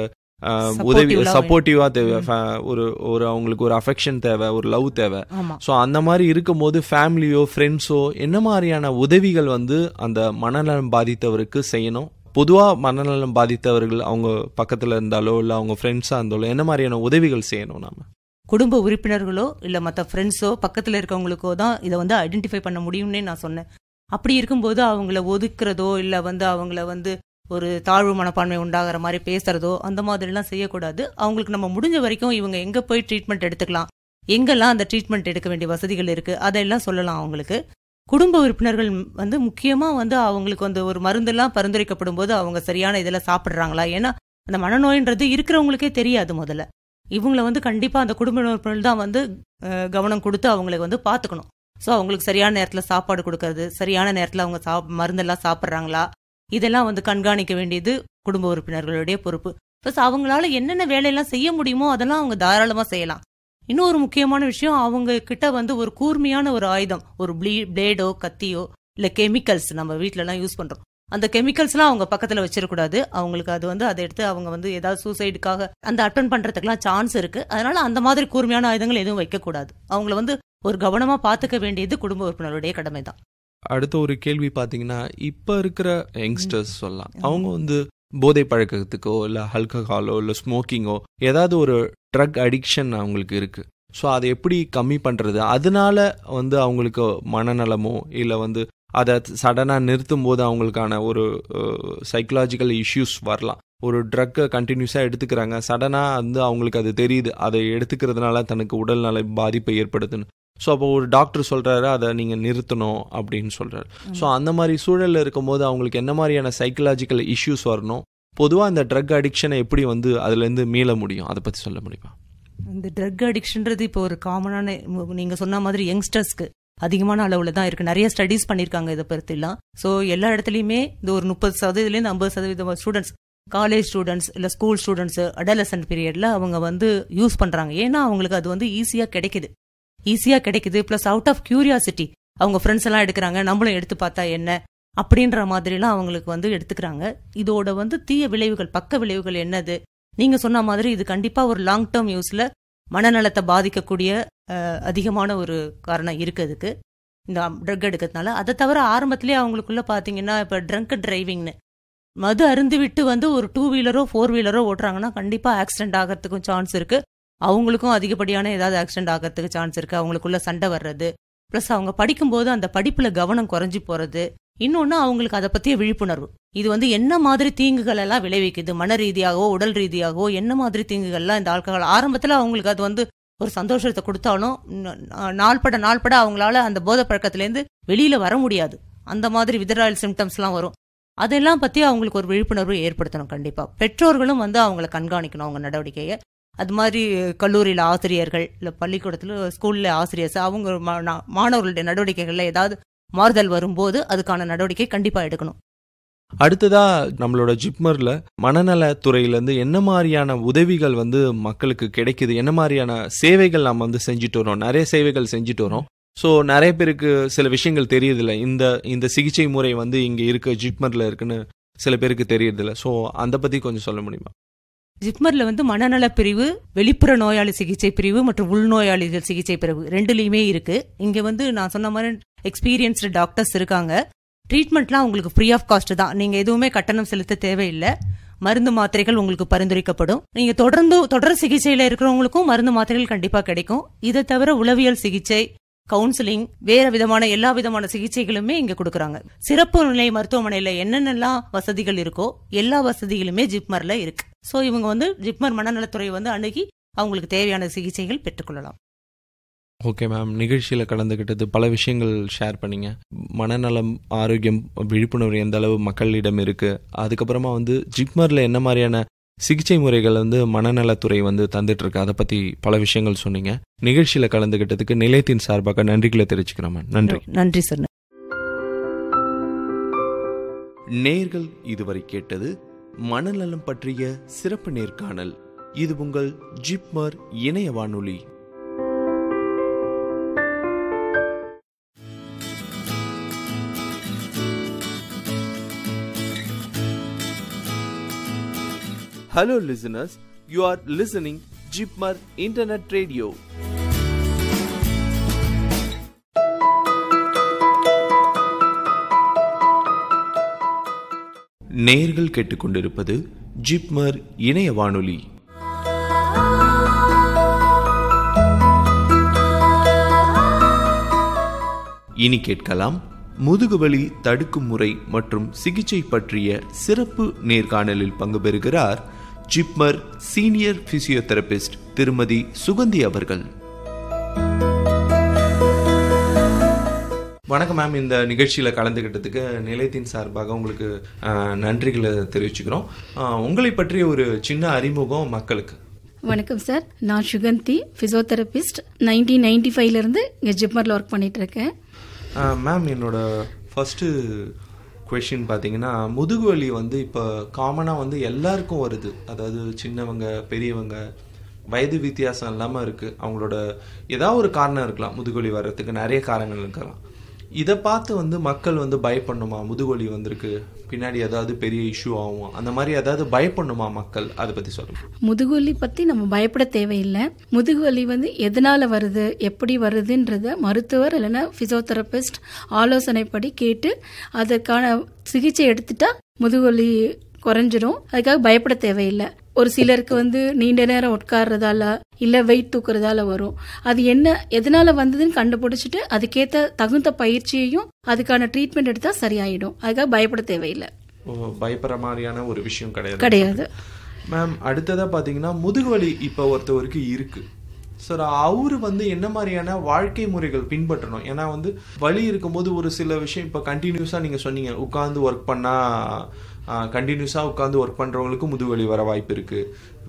உதவி, சப்போர்ட்டிவாக தேவை, ஒரு அவங்களுக்கு ஒரு அஃபெக்ஷன் தேவை, ஒரு லவ் தேவை. ஸோ அந்த மாதிரி இருக்கும்போது ஃபேமிலியோ ஃப்ரெண்ட்ஸோ என்ன மாதிரியான உதவிகள் வந்து அந்த மனநலம் பாதித்தவருக்கு செய்யணும்? பொதுவாக மனநலம் பாதித்தவர்கள் அவங்க பக்கத்தில் இருந்தாலோ இல்லை அவங்க ஃப்ரெண்ட்ஸாக இருந்தாலோ என்ன மாதிரியான உதவிகள் செய்யணும்? நாம குடும்ப உறுப்பினர்களோ இல்லை மற்ற ஃப்ரெண்ட்ஸோ பக்கத்தில் இருக்கவங்களுக்கோ தான் இதை வந்து ஐடென்டிஃபை பண்ண முடியும்னே நான் சொன்னேன். அப்படி இருக்கும்போது அவங்கள ஒதுக்குறதோ இல்லை வந்து அவங்கள வந்து ஒரு தாழ்வு மனப்பான்மை உண்டாகிற மாதிரி பேசுறதோ அந்த மாதிரிலாம் செய்யக்கூடாது. அவங்களுக்கு நம்ம முடிஞ்ச வரைக்கும் இவங்க எங்கே போய் ட்ரீட்மெண்ட் எடுத்துக்கலாம், எங்கெல்லாம் அந்த ட்ரீட்மெண்ட் எடுக்க வேண்டிய வசதிகள் இருக்குது அதையெல்லாம் சொல்லலாம் அவங்களுக்கு. குடும்ப உறுப்பினர்கள் வந்து முக்கியமாக வந்து அவங்களுக்கு வந்து ஒரு மருந்தெல்லாம் பரிந்துரைக்கப்படும் போது அவங்க சரியான இதெல்லாம் சாப்பிட்றாங்களா, ஏன்னா அந்த மனநோயின்றது இருக்கிறவங்களுக்கே தெரியாது. முதல்ல இவங்களை வந்து கண்டிப்பாக அந்த குடும்ப உறுப்பினர்கள் தான் வந்து கவனம் கொடுத்து அவங்களுக்கு வந்து பார்த்துக்கணும். ஸோ அவங்களுக்கு சரியான நேரத்தில் சாப்பாடு கொடுக்கறது, சரியான நேரத்தில் அவங்க மருந்தெல்லாம் சாப்பிட்றாங்களா, இதெல்லாம் வந்து கண்காணிக்க வேண்டியது குடும்ப உறுப்பினர்களுடைய பொறுப்பு. ப்ளஸ் அவங்களால என்னென்ன வேலையெல்லாம் செய்ய முடியுமோ அதெல்லாம் அவங்க தாராளமாக செய்யலாம். இன்னொரு முக்கியமான விஷயம், அவங்க கிட்ட வந்து ஒரு கூர்மையான ஒரு ஆயுதம், ஒரு பிளேடோ கத்தியோ இல்லை கெமிக்கல்ஸ் நம்ம வீட்டிலலாம் யூஸ் பண்ணுறோம், அந்த கெமிக்கல்ஸ்லாம் அவங்க பக்கத்தில் வச்சிடக்கூடாது. அவங்களுக்கு அது வந்து அதை எடுத்து அவங்க வந்து ஏதாவது சூசைடுக்காக அந்த அட்டன் பண்ணுறதுக்குலாம் சான்ஸ் இருக்குது. அதனால அந்த மாதிரி கூர்மையான ஆயுதங்கள் எதுவும் வைக்கக்கூடாது. அவங்கள வந்து ஒரு கவனமாக பார்த்துக்க வேண்டியது குடும்ப உறுப்பினருடைய கடமை தான். அடுத்த ஒரு கேள்வி பார்த்தீங்கன்னா, இப்போ இருக்கிற யங்ஸ்டர்ஸ் சொல்லலாம், அவங்க வந்து போதை பழக்கத்துக்கோ இல்லை ஆல்கஹாலோ இல்லை ஸ்மோக்கிங்கோ ஏதாவது ஒரு ட்ரக் அடிக்ஷன் அவங்களுக்கு இருக்கு. ஸோ அதை எப்படி கம்மி பண்ணுறது? அதனால வந்து அவங்களுக்கு மனநலமோ இல்லை வந்து அதை சடனாக நிறுத்தும் போது அவங்களுக்கான ஒரு சைக்கலாஜிக்கல் இஷ்யூஸ் வரலாம். ஒரு ட்ரக்கை கண்டினியூஸாக எடுத்துக்கிறாங்க, சடனாக வந்து அவங்களுக்கு அது தெரியுது, அதை எடுத்துக்கிறதுனால தனக்கு உடல்நல பாதிப்பை ஏற்படுதுன்னு. ஸோ அப்போ ஒரு டாக்டர் சொல்கிறாரு அதை நீங்கள் நிறுத்தணும் அப்படின்னு சொல்கிறாரு. ஸோ அந்த மாதிரி சூழலில் இருக்கும்போது அவங்களுக்கு என்ன மாதிரியான சைக்கலாஜிக்கல் இஷ்யூஸ் வரணும், பொதுவாக இந்த ட்ரக் அடிக்ஷனை எப்படி வந்து அதுலேருந்து மீள முடியும், அதை பற்றி சொல்ல முடியுமா? இந்த ட்ரக் அடிக்ஷன்றது இப்போ ஒரு காமனான, நீங்கள் சொன்ன மாதிரி யங்ஸ்டர்ஸ்க்கு அதிகமான அளவில் தான் இருக்குது. நிறைய ஸ்டடீஸ் பண்ணியிருக்காங்க இதை பற்றிலாம். ஸோ எல்லா இடத்துலையுமே இந்த ஒரு 30% 50% ஸ்டூடெண்ட்ஸ், காலேஜ் ஸ்டூடெண்ட்ஸ் இல்லை ஸ்கூல் ஸ்டூடெண்ட்ஸ் அடலசன்ட் பீரியடில் அவங்க வந்து யூஸ் பண்ணுறாங்க. ஏன்னா அவங்களுக்கு அது வந்து ஈஸியாக கிடைக்குது. ப்ளஸ் அவுட் ஆஃப் கியூரியாசிட்டி அவங்க ஃப்ரெண்ட்ஸ் எல்லாம் எடுக்கிறாங்க, நம்மளும் எடுத்து பார்த்தா என்ன அப்படின்ற மாதிரிலாம் அவங்களுக்கு வந்து எடுத்துக்கிறாங்க. இதோட வந்து தீய விளைவுகள், பக்க விளைவுகள் என்னது, நீங்கள் சொன்ன மாதிரி இது கண்டிப்பாக ஒரு லாங் டேர்ம் யூஸில் மனநலத்தை பாதிக்கக்கூடிய அதிகமான ஒரு காரணம் இருக்குதுக்கு இந்த ட்ரக் எடுக்கிறதுனால. அதை தவிர ஆரம்பத்திலே அவங்களுக்குள்ள பார்த்தீங்கன்னா இப்போ ட்ரங்க் டிரைவிங்னு மது அருந்து விட்டு வந்து ஒரு 2 வீலரோ 4 வீலரோ ஓட்டுறாங்கன்னா கண்டிப்பாக ஆக்சிடென்ட் ஆகிறதுக்கும் சான்ஸ் இருக்குது. அவங்களுக்கும் அதிகப்படியான ஏதாவது ஆக்சிடென்ட் ஆகிறதுக்கு சான்ஸ் இருக்குது. அவங்களுக்குள்ள சண்டை வர்றது, ப்ளஸ் அவங்க படிக்கும்போது அந்த படிப்பில் கவனம் குறைஞ்சி போகிறது. இன்னொன்று அவங்களுக்கு அதை பற்றிய விழிப்புணர்வு, இது வந்து என்ன மாதிரி தீங்குகள் எல்லாம் விளைவிக்குது, மன ரீதியாகவோ உடல் ரீதியாகவோ என்ன மாதிரி தீங்குகள்லாம் இந்த ஆல்கஹால். ஆரம்பத்தில் அவங்களுக்கு அது வந்து ஒரு சந்தோஷத்தை கொடுத்தாலும் நாள்பட அவங்களால அந்த போதை பழக்கத்துலேருந்து வெளியில் வர முடியாது. அந்த மாதிரி வித்ட்ராயல் சிம்டம்ஸ்லாம் வரும். அதெல்லாம் பற்றி அவங்களுக்கு ஒரு விழிப்புணர்வு ஏற்படுத்தணும். கண்டிப்பாக பெற்றோர்களும் வந்து அவங்கள கண்காணிக்கணும் அவங்க நடவடிக்கையை. அது மாதிரி கல்லூரியில் ஆசிரியர்கள் இல்லை பள்ளிக்கூடத்தில் ஸ்கூலில் ஆசிரியர்ஸ் அவங்க மாணவர்களுடைய நடவடிக்கைகளில் ஏதாவது மாறுதல் வரும்போது அதுக்கான நடவடிக்கை கண்டிப்பாக எடுக்கணும். அடுத்ததா நம்மளோட ஜிப்மர்ல மனநலத்துறையிலேருந்து என்ன மாதிரியான உதவிகள் வந்து மக்களுக்கு கிடைக்குது, என்ன மாதிரியான சேவைகள் நம்ம வந்து செஞ்சுட்டு வரோம்? நிறைய சேவைகள் செஞ்சுட்டு வரோம். ஸோ நிறைய பேருக்கு சில விஷயங்கள் தெரியறதில்ல. இந்த சிகிச்சை முறை வந்து இங்கே இருக்கு, ஜிப்மர்ல இருக்குன்னு சில பேருக்கு தெரியறதில்ல. ஸோ அதை பற்றி கொஞ்சம் சொல்ல முடியுமா? ஜிப்மர்ல வந்து மனநல பிரிவு, வெளிப்புற நோயாளி சிகிச்சை பிரிவு மற்றும் உள்நோயாளிகள் சிகிச்சை பிரிவு ரெண்டுலையுமே இருக்கு. இங்க வந்து நான் சொன்ன மாதிரி எக்ஸ்பீரியன்ஸ்டு டாக்டர்ஸ் இருக்காங்க. ட்ரீட்மெண்ட்லாம் உங்களுக்கு ஃப்ரீ ஆஃப் காஸ்ட் தான். நீங்க எதுவுமே கட்டணம் செலுத்த தேவையில்லை. மருந்து மாத்திரைகள் உங்களுக்கு பரிந்துரைக்கப்படும். நீங்க தொடர் சிகிச்சையில இருக்கிறவங்களுக்கும் மருந்து மாத்திரைகள் கண்டிப்பா கிடைக்கும். இதை தவிர உளவியல் சிகிச்சை, கவுன்சிலிங், வேற விதமான எல்லா விதமான சிகிச்சைகளுமே இங்க கொடுக்கறாங்க. சிறப்பு நிலை மருத்துவமனையில என்னென்னலாம் வசதிகள் இருக்கோ எல்லா வசதிகளுமே ஜிப்மர்ல இருக்கு. ஸோ இவங்க வந்து ஜிப்மர் மனநலத்துறை வந்து அணுகி அவங்களுக்கு தேவையான சிகிச்சைகள் பெற்றுக்கொள்ளலாம். ஓகே மேம், நிகழ்ச்சியில் கலந்துக்கிட்டது பல விஷயங்கள் ஷேர் பண்ணீங்க. மனநலம், ஆரோக்கியம், விழிப்புணர்வு எந்த அளவு மக்களிடம் இருக்கு, அதுக்கப்புறமா வந்து ஜிப்மர்ல என்ன மாதிரியான சிகிச்சை முறைகள் வந்து மனநலத்துறை வந்து தந்துட்டு இருக்கு, அதை பத்தி பல விஷயங்கள் சொன்னீங்க. நிகழ்ச்சியில் கலந்துக்கிட்டதுக்கு நிலையத்தின் சார்பாக நன்றிகளை தெரிவிச்சுக்கிறோம். நன்றி. நன்றி சார். நேர்கள் இதுவரை கேட்டது மனநலம் பற்றிய சிறப்பு நேர்காணல். இது உங்கள் ஜிப்மர் இணைய வானொலி. Hello listeners, you are listening Jipmar Internet Radio. நேயர்கள் கேட்டுக்கொண்டிருப்பது ஜிப்மர் இணைய வானொலி. இனி கேட்கலாம் முதுகுவலி தடுக்கும் முறை மற்றும் சிகிச்சை பற்றிய சிறப்பு நேர்காணலில் பங்கு பெறுகிறார் ஜிப்மர் சீனியர் பிசியோதெரபிஸ்ட் திருமதி சுகந்தி அவர்கள். வணக்கம் மேம், இந்த நிகழ்ச்சியில் கலந்துக்கிட்டதுக்கு நிலையத்தின் சார்பாக உங்களுக்கு நன்றிகளை தெரிவிச்சுக்கிறோம். உங்களை பற்றிய ஒரு சின்ன அறிமுகம் மக்களுக்கு. வணக்கம் சார், நான் சுகந்தி, பிசியோதெரபிஸ்ட். 1995 இங்கே ஜிப்மரில் ஒர்க் பண்ணிட்டு இருக்கேன். மேம், என்னோட ஃபர்ஸ்ட்டு கொஷின் பார்த்தீங்கன்னா, முதுகுவலி வந்து இப்போ காமனாக வந்து எல்லாருக்கும் வருது. அதாவது சின்னவங்க, பெரியவங்க, வயது வித்தியாசம் இல்லாமல் இருக்குது. அவங்களோட ஏதாவது ஒரு காரணம் இருக்கலாம், முதுகுவலி வர்றதுக்கு நிறைய காரணங்கள் இருக்கலாம். இதை பார்த்து வந்து மக்கள் வந்து பயப்படணுமா, முதுகுவலி வந்திருக்கு பின்னாடி ஏதாவது பெரிய இஷ்யூ ஆகும், அந்த மாதிரி ஏதாவது பயப்படணுமா மக்கள், அதை பற்றி சொல்லுங்க. முதுகுவலி பற்றி நம்ம பயப்பட தேவையில்லை. முதுகுவலி வந்து எதனால் வருது, எப்படி வருதுன்றத மருத்துவர் இல்லைன்னா பிசியோதெரபிஸ்ட் ஆலோசனைப்படி கேட்டு அதற்கான சிகிச்சை எடுத்துட்டா முதுகுவலி குறைஞ்சிரும். அதுக்காக பயப்பட தேவையில்லை. ஒரு சிலருக்கு வந்து நீண்ட நேரம் உட்கார்றதால இல்ல வெயிட் தூக்குறதால வரும். அது என்ன எதனால வந்ததுன்னு கண்டுபிடிச்சிட்டு அதுக்கேத்த தகுந்த பயிற்சியையும் அதுக்கான ட்ரீட்மெண்ட் எடுத்தா சரியாயிடும். அதுக்காக பயப்பட தேவையில்லை. பயப்படுற மாதிரியான ஒரு விஷயம் கிடையாது. மேம், அடுத்ததா பாத்தீங்கன்னா முதுகுவலி இப்ப ஒருத்தவருக்கு இருக்கு சார், அவரு வந்து என்ன மாதிரியான வாழ்க்கை முறைகள் பின்பற்றணும்? ஏன்னா வந்து வலி இருக்கும்போது ஒரு சில விஷயம் இப்போ கண்டினியூஸா நீங்க சொன்னீங்க, உட்காந்து ஒர்க் பண்ணா கண்டினியூஸா உட்காந்து ஒர்க் பண்றவங்களுக்கு முதுகுவலி வர வாய்ப்பு இருக்கு,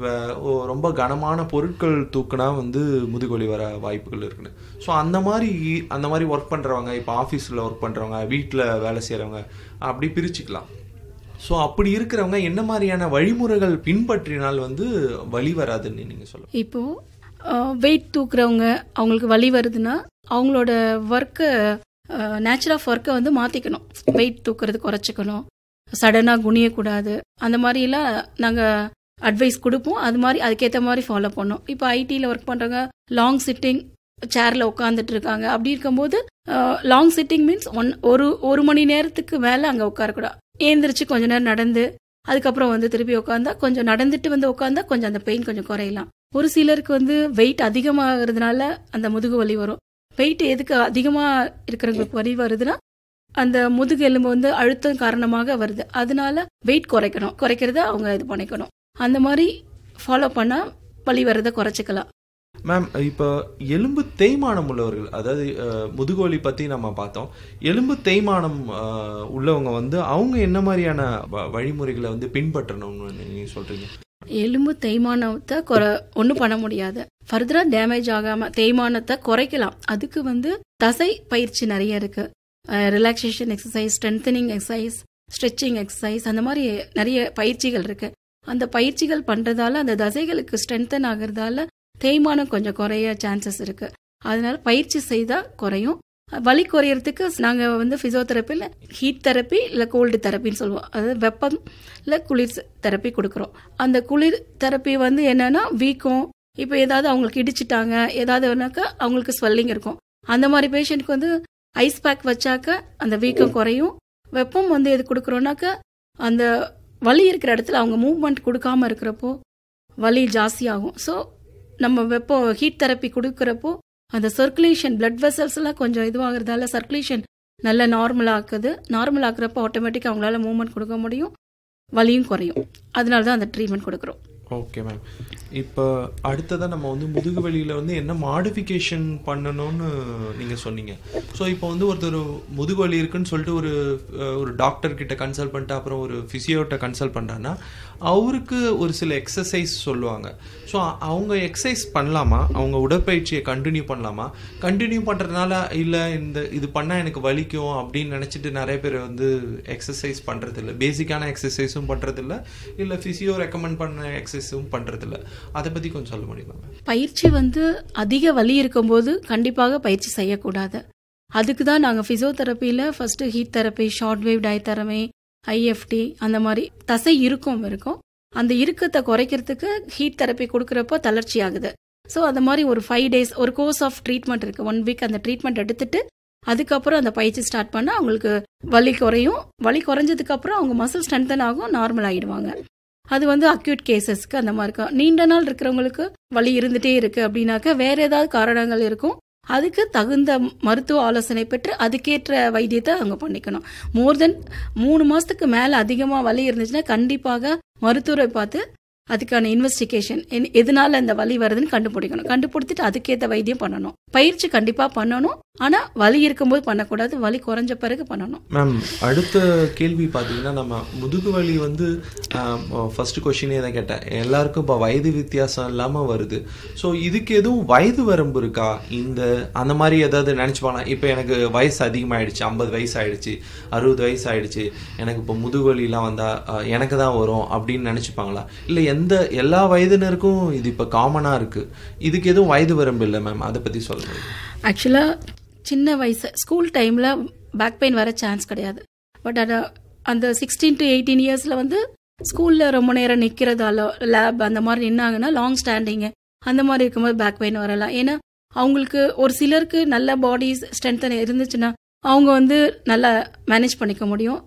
ரொம்ப கனமான பொருட்கள் தூக்குனா வந்து முதுகுவலி வர வாய்ப்புகள் இருக்குன்னு. ஸோ அந்த மாதிரி ஒர்க் பண்றவங்க, இப்போ ஆஃபீஸில் ஒர்க் பண்றவங்க, வீட்டில் வேலை செய்யறவங்க, அப்படி பிரிச்சுக்கலாம். ஸோ அப்படி இருக்கிறவங்க என்ன மாதிரியான வழிமுறைகள் பின்பற்றினால் வந்து வலி வராதுன்னு நீங்க சொல்லுங்க. இப்போ வெயிட் தூக்குறவங்க அவங்களுக்கு வலி வருதுன்னா அவங்களோட ஒர்க்கை நேச்சர் ஆஃப் ஒர்க்கை வந்து மாற்றிக்கணும். வெயிட் தூக்குறது குறைச்சிக்கணும், சடனாக குனியக்கூடாது. அந்த மாதிரிலாம் நாங்கள் அட்வைஸ் கொடுப்போம். அது மாதிரி அதுக்கேற்ற மாதிரி ஃபாலோ பண்ணோம். இப்போ ஐடியில் ஒர்க் பண்ணுறவங்க லாங் சிட்டிங் சேரில் உட்காந்துட்டு இருக்காங்க. அப்படி இருக்கும்போது லாங் சிட்டிங் மீன்ஸ் ஒரு மணி நேரத்துக்கு மேலே அங்கே உட்காரக்கூடாது. ஏந்திரிச்சு கொஞ்ச நேரம் நடந்து அதுக்கப்புறம் வந்து திருப்பி உட்காந்தா, கொஞ்சம் நடந்துட்டு வந்து உட்காந்தா கொஞ்சம் அந்த பெயின் கொஞ்சம் குறையலாம். ஒரு சிலருக்கு வந்து வெயிட் அதிகமாகிறதுனால அந்த முதுகு வலி வரும். வெயிட் எதுக்கு அதிகமாக இருக்கிறவங்களுக்கு வலி வருதுன்னா அந்த முதுகு எலும்பு வந்து அழுத்தம் காரணமாக வருது. அதனால வெயிட் குறைக்கிறத அவங்க இது பண்ணிக்கணும். அந்த மாதிரி ஃபாலோ பண்ணா வலி வர்றதை குறைச்சிக்கலாம். மேம், இப்போ எலும்பு தேய்மானம் உள்ளவர்கள், அதாவது முதுகுவலி பற்றி நம்ம பார்த்தோம். எலும்பு தேய்மானம் உள்ளவங்க வந்து அவங்க என்ன மாதிரியான வழிமுறைகளை வந்து பின்பற்றணும்னு நீங்கள் சொல்கிறீங்க? எலும்பு தேய்மானத்தை ஒன்றும் பண்ண முடியாது. ஃபர்தராக டேமேஜ் ஆகாமல் தேய்மானத்தை குறைக்கலாம். அதுக்கு வந்து தசை பயிற்சி நிறைய இருக்கு. Relaxation exercise, strengthening exercise, stretching exercise, அந்த மாதிரி நிறைய பயிற்சிகள் இருக்கு. அந்த பயிற்சிகள் பண்ணுறதால அந்த தசைகளுக்கு ஸ்ட்ரென்தன் ஆகிறதால தேய்மானம் கொஞ்சம் குறைய சான்சஸ் இருக்கு. அதனால பயிற்சி செய்தா குறையும். வலி குறையறதுக்கு நாங்கள் வந்து பிசியோதெரப்பியில் ஹீட் தெரப்பி இல்லை கோல்டு தெரப்பின்னு சொல்லுவோம். அதாவது வெப்பம் இல்லை குளிர் தெரப்பி கொடுக்குறோம். அந்த குளிர் தெரப்பி வந்து என்னன்னா வீக்கம், இப்போ ஏதாவது அவங்களுக்கு இடிச்சிட்டாங்க ஏதாவதுனாக்கா அவங்களுக்கு ஸ்வெல்லிங் இருக்கும். அந்த மாதிரி பேஷண்ட்க்கு வந்து ஐஸ் பேக் வச்சாக்க அந்த வீக்கம் குறையும். வெப்பம் வந்து எது கொடுக்குறோன்னாக்கா அந்த வலி இருக்கிற இடத்துல அவங்க மூவ்மெண்ட் கொடுக்காம இருக்கிறப்போ வலி ஜாஸ்தியாகும். ஸோ நம்ம ஹீட் தெரப்பி கொடுக்குறப்போ அந்த சர்க்குலேஷன் பிளட் வெசல்ஸ் எல்லாம் கொஞ்சம் இதுவாகிறதால சர்க்குலேஷன் நல்லா நார்மல் ஆக்குறப்போ ஆட்டோமேட்டிக்காக அவங்களால மூவ்மெண்ட் கொடுக்க முடியும், வலியும் குறையும். அதனால தான் அந்த ட்ரீட்மெண்ட் கொடுக்குறோம். ஓகே மேம், இப்போ அடுத்ததான் நம்ம வந்து முதுகு வலியில் வந்து என்ன மாடிஃபிகேஷன் பண்ணணும்னு நீங்கள் சொன்னீங்க. ஸோ இப்போ வந்து ஒருத்தர் முதுகு வலி இருக்குன்னு சொல்லிட்டு ஒரு டாக்டர் கிட்ட கன்சல்ட் பண்ணிட்டு அப்புறம் ஒரு ஃபிசியோட்ட கன்சல்ட் பண்ணுறாங்கன்னா அவருக்கு ஒரு சில எக்ஸசைஸ் சொல்லுவாங்க. ஸோ அவங்க எக்ஸசைஸ் பண்ணலாமா? அவங்க உடற்பயிற்சியை கண்டினியூ பண்ணலாமா? கண்டினியூ பண்ணுறதுனால இல்லை இது பண்ணால் எனக்கு வலிக்கும் அப்படின்னு நினச்சிட்டு நிறைய பேர் வந்து எக்ஸசைஸ் பண்ணுறதில்ல, பேசிக்கான எக்ஸசைஸும் பண்ணுறதில்ல, இல்லை ஃபிசியோ ரெக்கமெண்ட் பண்ண எக்ஸசைஸும் பண்ணுறதில்ல. அதை பற்றி கொஞ்சம் சொல்ல முடியுமா? பயிற்சி வந்து அதிக வலி இருக்கும்போது கண்டிப்பாக பயிற்சி செய்யக்கூடாது. அதுக்கு தான் நாங்கள் ஃபிசியோதெரப்பியில் first heat therapy, short wave diathermy, IFT, அந்த மாதிரி தசை இருக்கும் அந்த இறுக்கத்தை குறைக்கிறதுக்கு ஹீட் தெரப்பி கொடுக்குறப்போ தளர்ச்சி ஆகுது. ஸோ அந்த மாதிரி ஒரு 5 days ஒரு கோர்ஸ் ஆஃப் ட்ரீட்மெண்ட் இருக்கு. 1 week அந்த ட்ரீட்மெண்ட் எடுத்துட்டு அதுக்கப்புறம் அந்த பயிற்சி ஸ்டார்ட் பண்ணால் அவங்களுக்கு வலி குறையும். வலி குறைஞ்சதுக்கு அப்புறம் அவங்க மசில் ஸ்ட்ரென்தன் ஆகும், நார்மல் ஆகிடுவாங்க. அது வந்து அக்யூட் கேசஸ்க்கு அந்த மாதிரி இருக்கும். நீண்ட நாள் இருக்கிறவங்களுக்கு வலி இருந்துட்டே இருக்கு அப்படின்னாக்க வேற ஏதாவது காரணங்கள் இருக்கும். அதுக்கு தகுந்த மருத்துவ ஆலோசனை பெற்று அதுக்கேற்ற வைத்தியத்தை அவங்க பண்ணிக்கணும். மோர் தென் 3 மாசத்துக்கு மேல அதிகமா வலி இருந்துச்சுன்னா கண்டிப்பாக மருத்துவரை பார்த்து அதுக்கான இன்வெஸ்டிகேஷன் எதனால இந்த வலி வருதுன்னு கண்டுபிடிச்சிட்டு அதுக்கேற்ற வைத்தியம் பண்ணணும். பயிற்சி கண்டிப்பா பண்ணணும். ஆனா வலி இருக்கும்போது பண்ணக்கூடாது, வலி குறைஞ்ச பிறகு பண்ணணும். மேம், அடுத்த கேள்வி பார்த்தீங்கன்னா நம்ம முதுகு வலி வந்து ஃபர்ஸ்ட் கொஸ்டினே தான் கேட்டேன். எல்லாருக்கும் இப்போ வயது வித்தியாசம் இல்லாமல் வருது. ஸோ இதுக்கு எதுவும் வயது வரம்பு இருக்கா? அந்த மாதிரி ஏதாவது நினச்சிப்பாங்களா? இப்போ எனக்கு வயசு அதிகமாகிடுச்சு, 50 வயசு ஆயிடுச்சு, 60 வயசு ஆயிடுச்சு, எனக்கு இப்போ முதுகு வலிலாம் வந்தால் எனக்கு தான் வரும் அப்படின்னு நினச்சிப்பாங்களா? இல்லை எல்லா வயதினருக்கும் இது இப்போ காமனாக இருக்கு, இதுக்கு எதுவும் வயது வரம்பு இல்லை மேம்? அதை பற்றி சொல்லுங்க. ஆக்சுவலாக சின்ன வயசு ஸ்கூல் டைமில் பேக் பெயின் வர சான்ஸ் கிடையாது. பட் அந்த 16 to 18 இயர்ஸில் வந்து ஸ்கூலில் ரொம்ப நேரம் நிற்கிறதால லேப் அந்த மாதிரி நின்னாங்கன்னா லாங் ஸ்டாண்டிங்கு அந்த மாதிரி இருக்கும்போது பேக் பெயின் வரலாம். ஏன்னா அவங்களுக்கு ஒரு சிலருக்கு நல்ல பாடி ஸ்ட்ரென்த் இருந்துச்சுன்னா அவங்க வந்து நல்லா மேனேஜ் பண்ணிக்க முடியும்.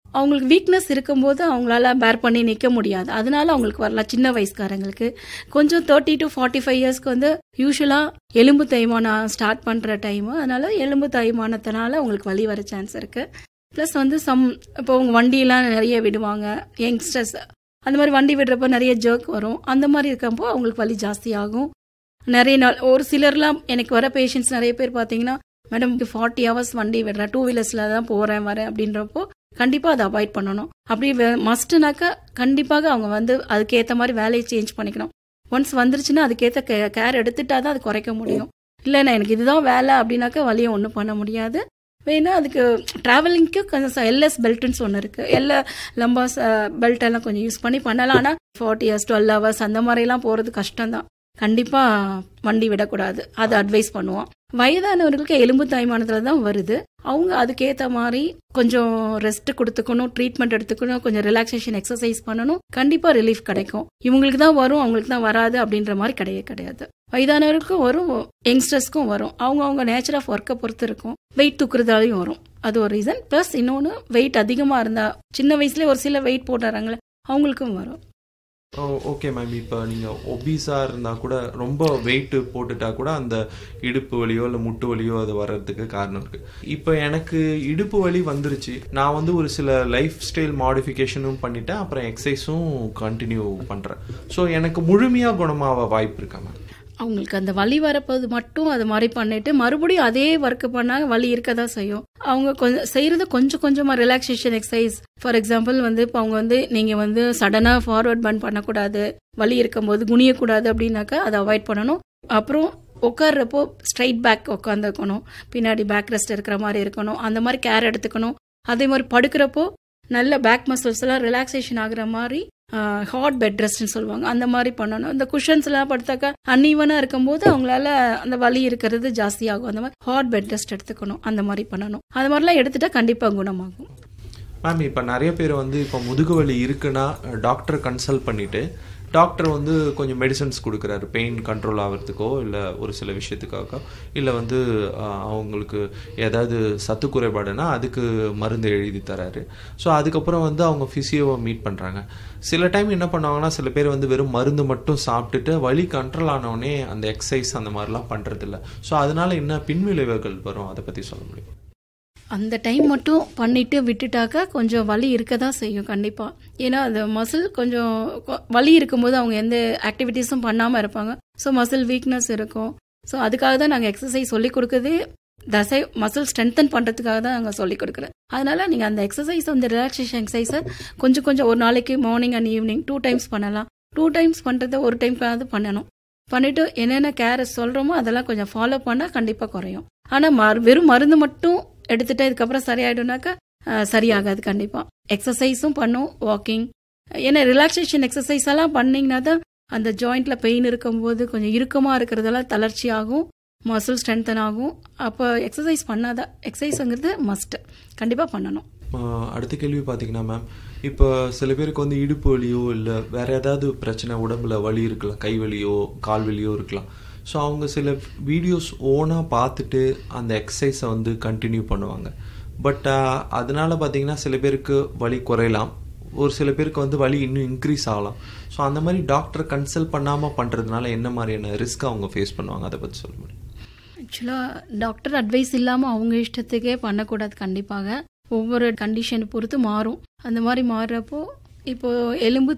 அவங்களுக்கு வீக்னஸ் இருக்கும்போது அவங்களால பேர் பண்ணி நிற்க முடியாது, அதனால அவங்களுக்கு வரலாம். சின்ன வயசுக்காரங்களுக்கு கொஞ்சம் 30 to 45 இயர்ஸ்க்கு வந்து யூஸ்வலாக எலும்பு தேய்மானம் ஸ்டார்ட் பண்ணுற டைமு, அதனால எலும்பு தேய்மானத்தினால அவங்களுக்கு வலி வர சான்ஸ் இருக்கு. ப்ளஸ் வந்து இப்போ அவங்க வண்டியெல்லாம் நிறைய விடுவாங்க, யங்ஸ்டர்ஸ் அந்த மாதிரி வண்டி விடுறப்ப நிறைய ஜர்க் வரும், அந்த மாதிரி இருக்கப்போ அவங்களுக்கு வலி ஜாஸ்தி ஆகும். நிறைய நாள் ஒரு சிலர்லாம் எனக்கு வர பேஷண்ட்ஸ் நிறைய பேர் பார்த்தீங்கன்னா, மேடம் 40 ஹவர்ஸ் வண்டி விடுறேன், 2 வீலர்ஸில் தான் போகிறேன் வரேன் அப்படின்றப்போ கண்டிப்பாக அதை அவாய்ட் பண்ணணும். அப்படி மஸ்ட்னாக்கா கண்டிப்பாக அவங்க வந்து அதுக்கேற்ற மாதிரி வேலையை சேஞ்ச் பண்ணிக்கணும். ஒன்ஸ் வந்துருச்சுன்னா அதுக்கேற்ற கேர் எடுத்துட்டா தான் அது குறைக்க முடியும். இல்லைண்ணா எனக்கு இதுதான் வேலை அப்படின்னாக்கா வலியை ஒன்றும் பண்ண முடியாது. வேணா அதுக்கு ட்ராவலிங்க்கு கொஞ்சம் எல்எஸ் பெல்ட்னு ஒன்று இருக்குது, லம்பாஸ் பெல்ட் எல்லாம் கொஞ்சம் யூஸ் பண்ணி பண்ணலாம். ஆனால் 40 hours 12 hours அந்த மாதிரிலாம் போகிறது கஷ்டம்தான். கண்டிப்பாக வண்டி விடக்கூடாது, அது அட்வைஸ் பண்ணுவோம். வயதானவர்களுக்கு எலும்பு தேய்மானத்தில் தான் வருது, அவங்க அதுக்கேற்ற மாதிரி கொஞ்சம் ரெஸ்ட் கொடுத்துக்கணும், ட்ரீட்மெண்ட் எடுத்துக்கணும், கொஞ்சம் ரிலாக்ஸேஷன் எக்ஸசைஸ் பண்ணணும், கண்டிப்பாக ரிலீஃப் கிடைக்கும். இவங்களுக்கு தான் வரும் அவங்களுக்கு தான் வராது அப்படின்ற மாதிரி கிடையாது. வயதானவருக்கும் வரும், யங்ஸ்டர்ஸ்க்கும் வரும், அவங்க நேச்சர் ஆஃப் ஒர்க்கை பொறுத்து இருக்கும். வெயிட் தூக்குறதாலையும் வரும், அது ஒரு ரீசன். ப்ளஸ் இன்னொன்று வெயிட் அதிகமாக இருந்தால், சின்ன வயசுலேயே ஒரு சில வெயிட் போட்டுறாங்களே அவங்களுக்கும் வரும். ஓகே மேம், இப்போ நீங்கள் ஒபீஸாக இருந்தால் கூட ரொம்ப வெயிட்டு போட்டுட்டா கூட அந்த இடுப்பு வலியோ இல்லை முட்டு வலியோ அது வர்றதுக்கு காரணம் இருக்குது. இப்போ எனக்கு இடுப்பு வலி வந்துருச்சு, நான் வந்து ஒரு சில லைஃப் ஸ்டைல் மாடிஃபிகேஷனும் பண்ணிட்டேன், அப்புறம் எக்ஸசைஸும் கண்டினியூ பண்ணுறேன். ஸோ எனக்கு முழுமையாக குணமாக வாய்ப்பு இருக்கா மேம்? அவங்களுக்கு அந்த வலி வரப்போது மட்டும் அது மாதிரி பண்ணிட்டு மறுபடியும் அதே ஒர்க் பண்ணாங்க வலி இருக்க தான் செய்யும். அவங்க கொஞ்சம் செய்யறது கொஞ்சம் கொஞ்சமா ரிலாக்ஸேஷன் எக்ஸசைஸ். ஃபார் எக்ஸாம்பிள் வந்து இப்போ அவங்க வந்து நீங்க வந்து சடனா ஃபார்வர்ட் பர்ன் பண்ணக்கூடாது, வலி இருக்கும்போது குனியக்கூடாது அப்படின்னாக்கா அதை அவாய்ட் பண்ணணும். அப்புறம் உட்கார்றப்போ ஸ்ட்ரைட் பேக் உட்காந்துக்கணும், பின்னாடி பேக் ரெஸ்ட் இருக்கிற மாதிரி இருக்கணும், அந்த மாதிரி கேர் எடுத்துக்கணும். அதே மாதிரி படுக்கிறப்போ நல்ல பேக் மசில்ஸ் எல்லாம் ரிலாக்ஸேஷன் ஆகுற மாதிரி ஹாட் பெட் ரெஸ்ட்னு சொல்லுவாங்க, அந்த மாதிரி பண்ணணும். இந்த குஷன்ஸ் எல்லாம் படுத்தாக்கா அன்ஈவனா இருக்கும்போது அவங்களால அந்த வலி இருக்கிறது ஜாஸ்தி ஆகும். அந்த மாதிரி ஹாட் பெட் ரெஸ்ட் எடுத்துக்கணும், அந்த மாதிரி பண்ணணும். அது மாதிரிலாம் எடுத்துட்டா கண்டிப்பா குணமாகும். மேம், இப்போ நிறைய பேர் வந்து இப்போ முதுகு வலி இருக்குன்னா டாக்டர் கன்சல்ட் பண்ணிட்டு டாக்டர் வந்து கொஞ்சம் மெடிசன்ஸ் கொடுக்குறாரு, பெயின் கண்ட்ரோல் ஆகிறதுக்கோ இல்லை ஒரு சில விஷயத்துக்காக, இல்லை வந்து அவங்களுக்கு ஏதாவது சத்து குறைபாடுனா அதுக்கு மருந்து எழுதி தராரு. ஸோ அதுக்கப்புறம் வந்து அவங்க ஃபிசியோவை மீட் பண்ணுறாங்க. சில டைம் என்ன பண்ணுவாங்கன்னா, சில பேர் வந்து வெறும் மருந்து மட்டும் சாப்பிட்டுட்டு வலி கண்ட்ரோல் ஆனவுடனே அந்த எக்ஸசைஸ் அந்த மாதிரிலாம் பண்ணுறதில்ல. ஸோ அதனால என்ன பின்விளைவுகள் வரும், அதை பற்றி சொல்ல முடியும்? அந்த டைம் மட்டும் பண்ணிட்டு விட்டுட்டாக்கா கொஞ்சம் வலி இருக்க தான் செய்யும் கண்டிப்பா. ஏன்னா அந்த மசில் கொஞ்சம் வலி இருக்கும்போது அவங்க எந்த ஆக்டிவிட்டீஸும் பண்ணாம இருப்பாங்க. ஸோ மசில் வீக்னஸ் இருக்கும். ஸோ அதுக்காக தான் நாங்கள் எக்ஸசைஸ் சொல்லி கொடுக்குறதே, தசை மசில் ஸ்ட்ரென்தன் பண்றதுக்காக தான் நாங்கள் சொல்லி கொடுக்குறோம். அதனால நீங்க அந்த எக்ஸசைஸ், அந்த ரிலாக்ஸேஷன் எக்ஸசைஸை கொஞ்சம் கொஞ்சம் ஒரு நாளைக்கு மார்னிங் அண்ட் ஈவினிங் 2 times பண்ணலாம். 2 times பண்றதை ஒரு டைம்க்காவது பண்ணணும். பண்ணிட்டு என்னென்ன கேர் சொல்றோமோ அதெல்லாம் கொஞ்சம் ஃபாலோ பண்ணா கண்டிப்பா குறையும். ஆனா வெறும் மருந்து மட்டும் எடுத்துட்டு இதுக்கப்புறம் சரியாயிடும்னாக்கா சரியாகாது. கண்டிப்பா எக்ஸசைஸும் பண்ணும், வாக்கிங். ஏன்னா ரிலாக்ஸேஷன் எக்ஸசைஸ் எல்லாம் பண்ணீங்கன்னா தான் அந்த ஜாயிண்ட்ல பெயின் இருக்கும்போது கொஞ்சம் இறுக்கமா இருக்கிறதெல்லாம் தளர்ச்சி ஆகும், மசில் ஸ்ட்ரென்தன் ஆகும். அப்போ எக்ஸசைஸ் பண்ணாதான், எக்ஸசைஸ்ங்கிறது மஸ்ட், கண்டிப்பா பண்ணணும். அடுத்த கேள்வி பார்த்தீங்கன்னா மேம், இப்போ சில பேருக்கு வந்து இடுப்பு வலியோ இல்லை வேற ஏதாவது பிரச்சனை, உடம்புல வலி இருக்கலாம், கை வலியோ கால் வலியோ இருக்கலாம். ஸோ அவங்க சில வீடியோஸ் ஓனாக பார்த்துட்டு அந்த எக்ஸசைஸை வந்து கண்டினியூ பண்ணுவாங்க. பட் அதனால பார்த்தீங்கன்னா சில பேருக்கு வலி குறையலாம், ஒரு சில பேருக்கு வந்து வலி இன்னும் இன்க்ரீஸ் ஆகலாம். ஸோ அந்த மாதிரி டாக்டர் கன்சல்ட் பண்ணாமல் பண்ணுறதுனால என்ன மாதிரியான ரிஸ்க் அவங்க ஃபேஸ் பண்ணுவாங்க, அதை பற்றி சொல்ல முடியும்? ஆக்சுவலாக டாக்டர் அட்வைஸ் இல்லாமல் அவங்க இஷ்டத்துக்கே பண்ணக்கூடாது. கண்டிப்பாக ஒவ்வொரு கண்டிஷனை பொறுத்து மாறும். அந்த மாதிரி மாறுறப்போ இப்போ எலும்பு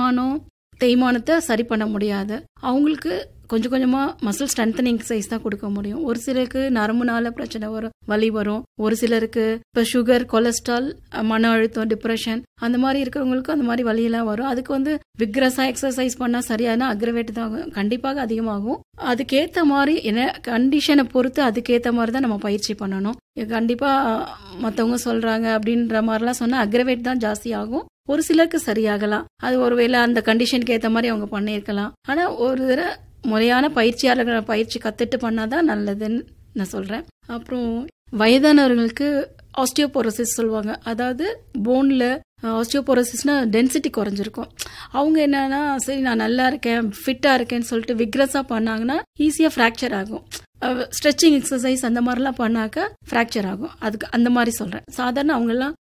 தேய்மானத்தை சரி பண்ண முடியாது, அவங்களுக்கு கொஞ்சம் கொஞ்சமாக மசில் ஸ்ட்ரென்தனிங் எக்ஸசைஸ் தான் கொடுக்க முடியும். ஒரு சிலருக்கு நரம்புனால பிரச்சனை வரும், வலி வரும். ஒரு சிலருக்கு இப்போ சுகர், கொலஸ்ட்ரால், மன அழுத்தம், டிப்ரெஷன் அந்த மாதிரி இருக்கிறவங்களுக்கு அந்த மாதிரி வலியெல்லாம் வரும். அதுக்கு வந்து விக்ரஸாக எக்ஸசைஸ் பண்ணால் சரியான அக்ரவேட் தான் கண்டிப்பாக அதிகமாகும். அதுக்கேற்ற மாதிரி என்ன கண்டிஷனை பொறுத்து அதுக்கேற்ற மாதிரி தான் நம்ம பயிற்சி பண்ணணும். கண்டிப்பாக மற்றவங்க சொல்கிறாங்க அப்படின்ற மாதிரிலாம் சொன்னால் அக்ரவேட் தான் ஜாஸ்தி ஆகும். ஒரு சிலருக்கு சரியாகலாம், அது ஒருவேளை அந்த கண்டிஷனுக்கு ஏற்ற மாதிரி அவங்க பண்ணியிருக்கலாம். ஆனால் ஒரு தடவை முறையான பயிற்சியாளர்களை பயிற்சி கத்துட்டு பண்ணாதான் நல்லதுன்னு நான் சொல்றேன். அப்புறம் வயதானவர்களுக்கு ஆஸ்டியோபோரோசிஸ் சொல்லுவாங்க, அதாவது போன்ல ஆஸ்டியோபோரோசிஸ்னா டென்சிட்டி குறைஞ்சிருக்கும். அவங்க என்னன்னா சரி நான் நல்லா இருக்கேன், ஃபிட்டா இருக்கேன்னு சொல்லிட்டு விக்ரஸா பண்ணாங்கன்னா ஈஸியா ஃப்ராக்சர் ஆகும். ஸ்ட்ரெச்சிங் எக்ஸசைஸ் அந்த மாதிரிலாம் பண்ணாக்க ஃப்ராக்சர் ஆகும். அதுக்கு அந்த மாதிரி சொல்றேன். சாதாரண அவங்க எல்லாம்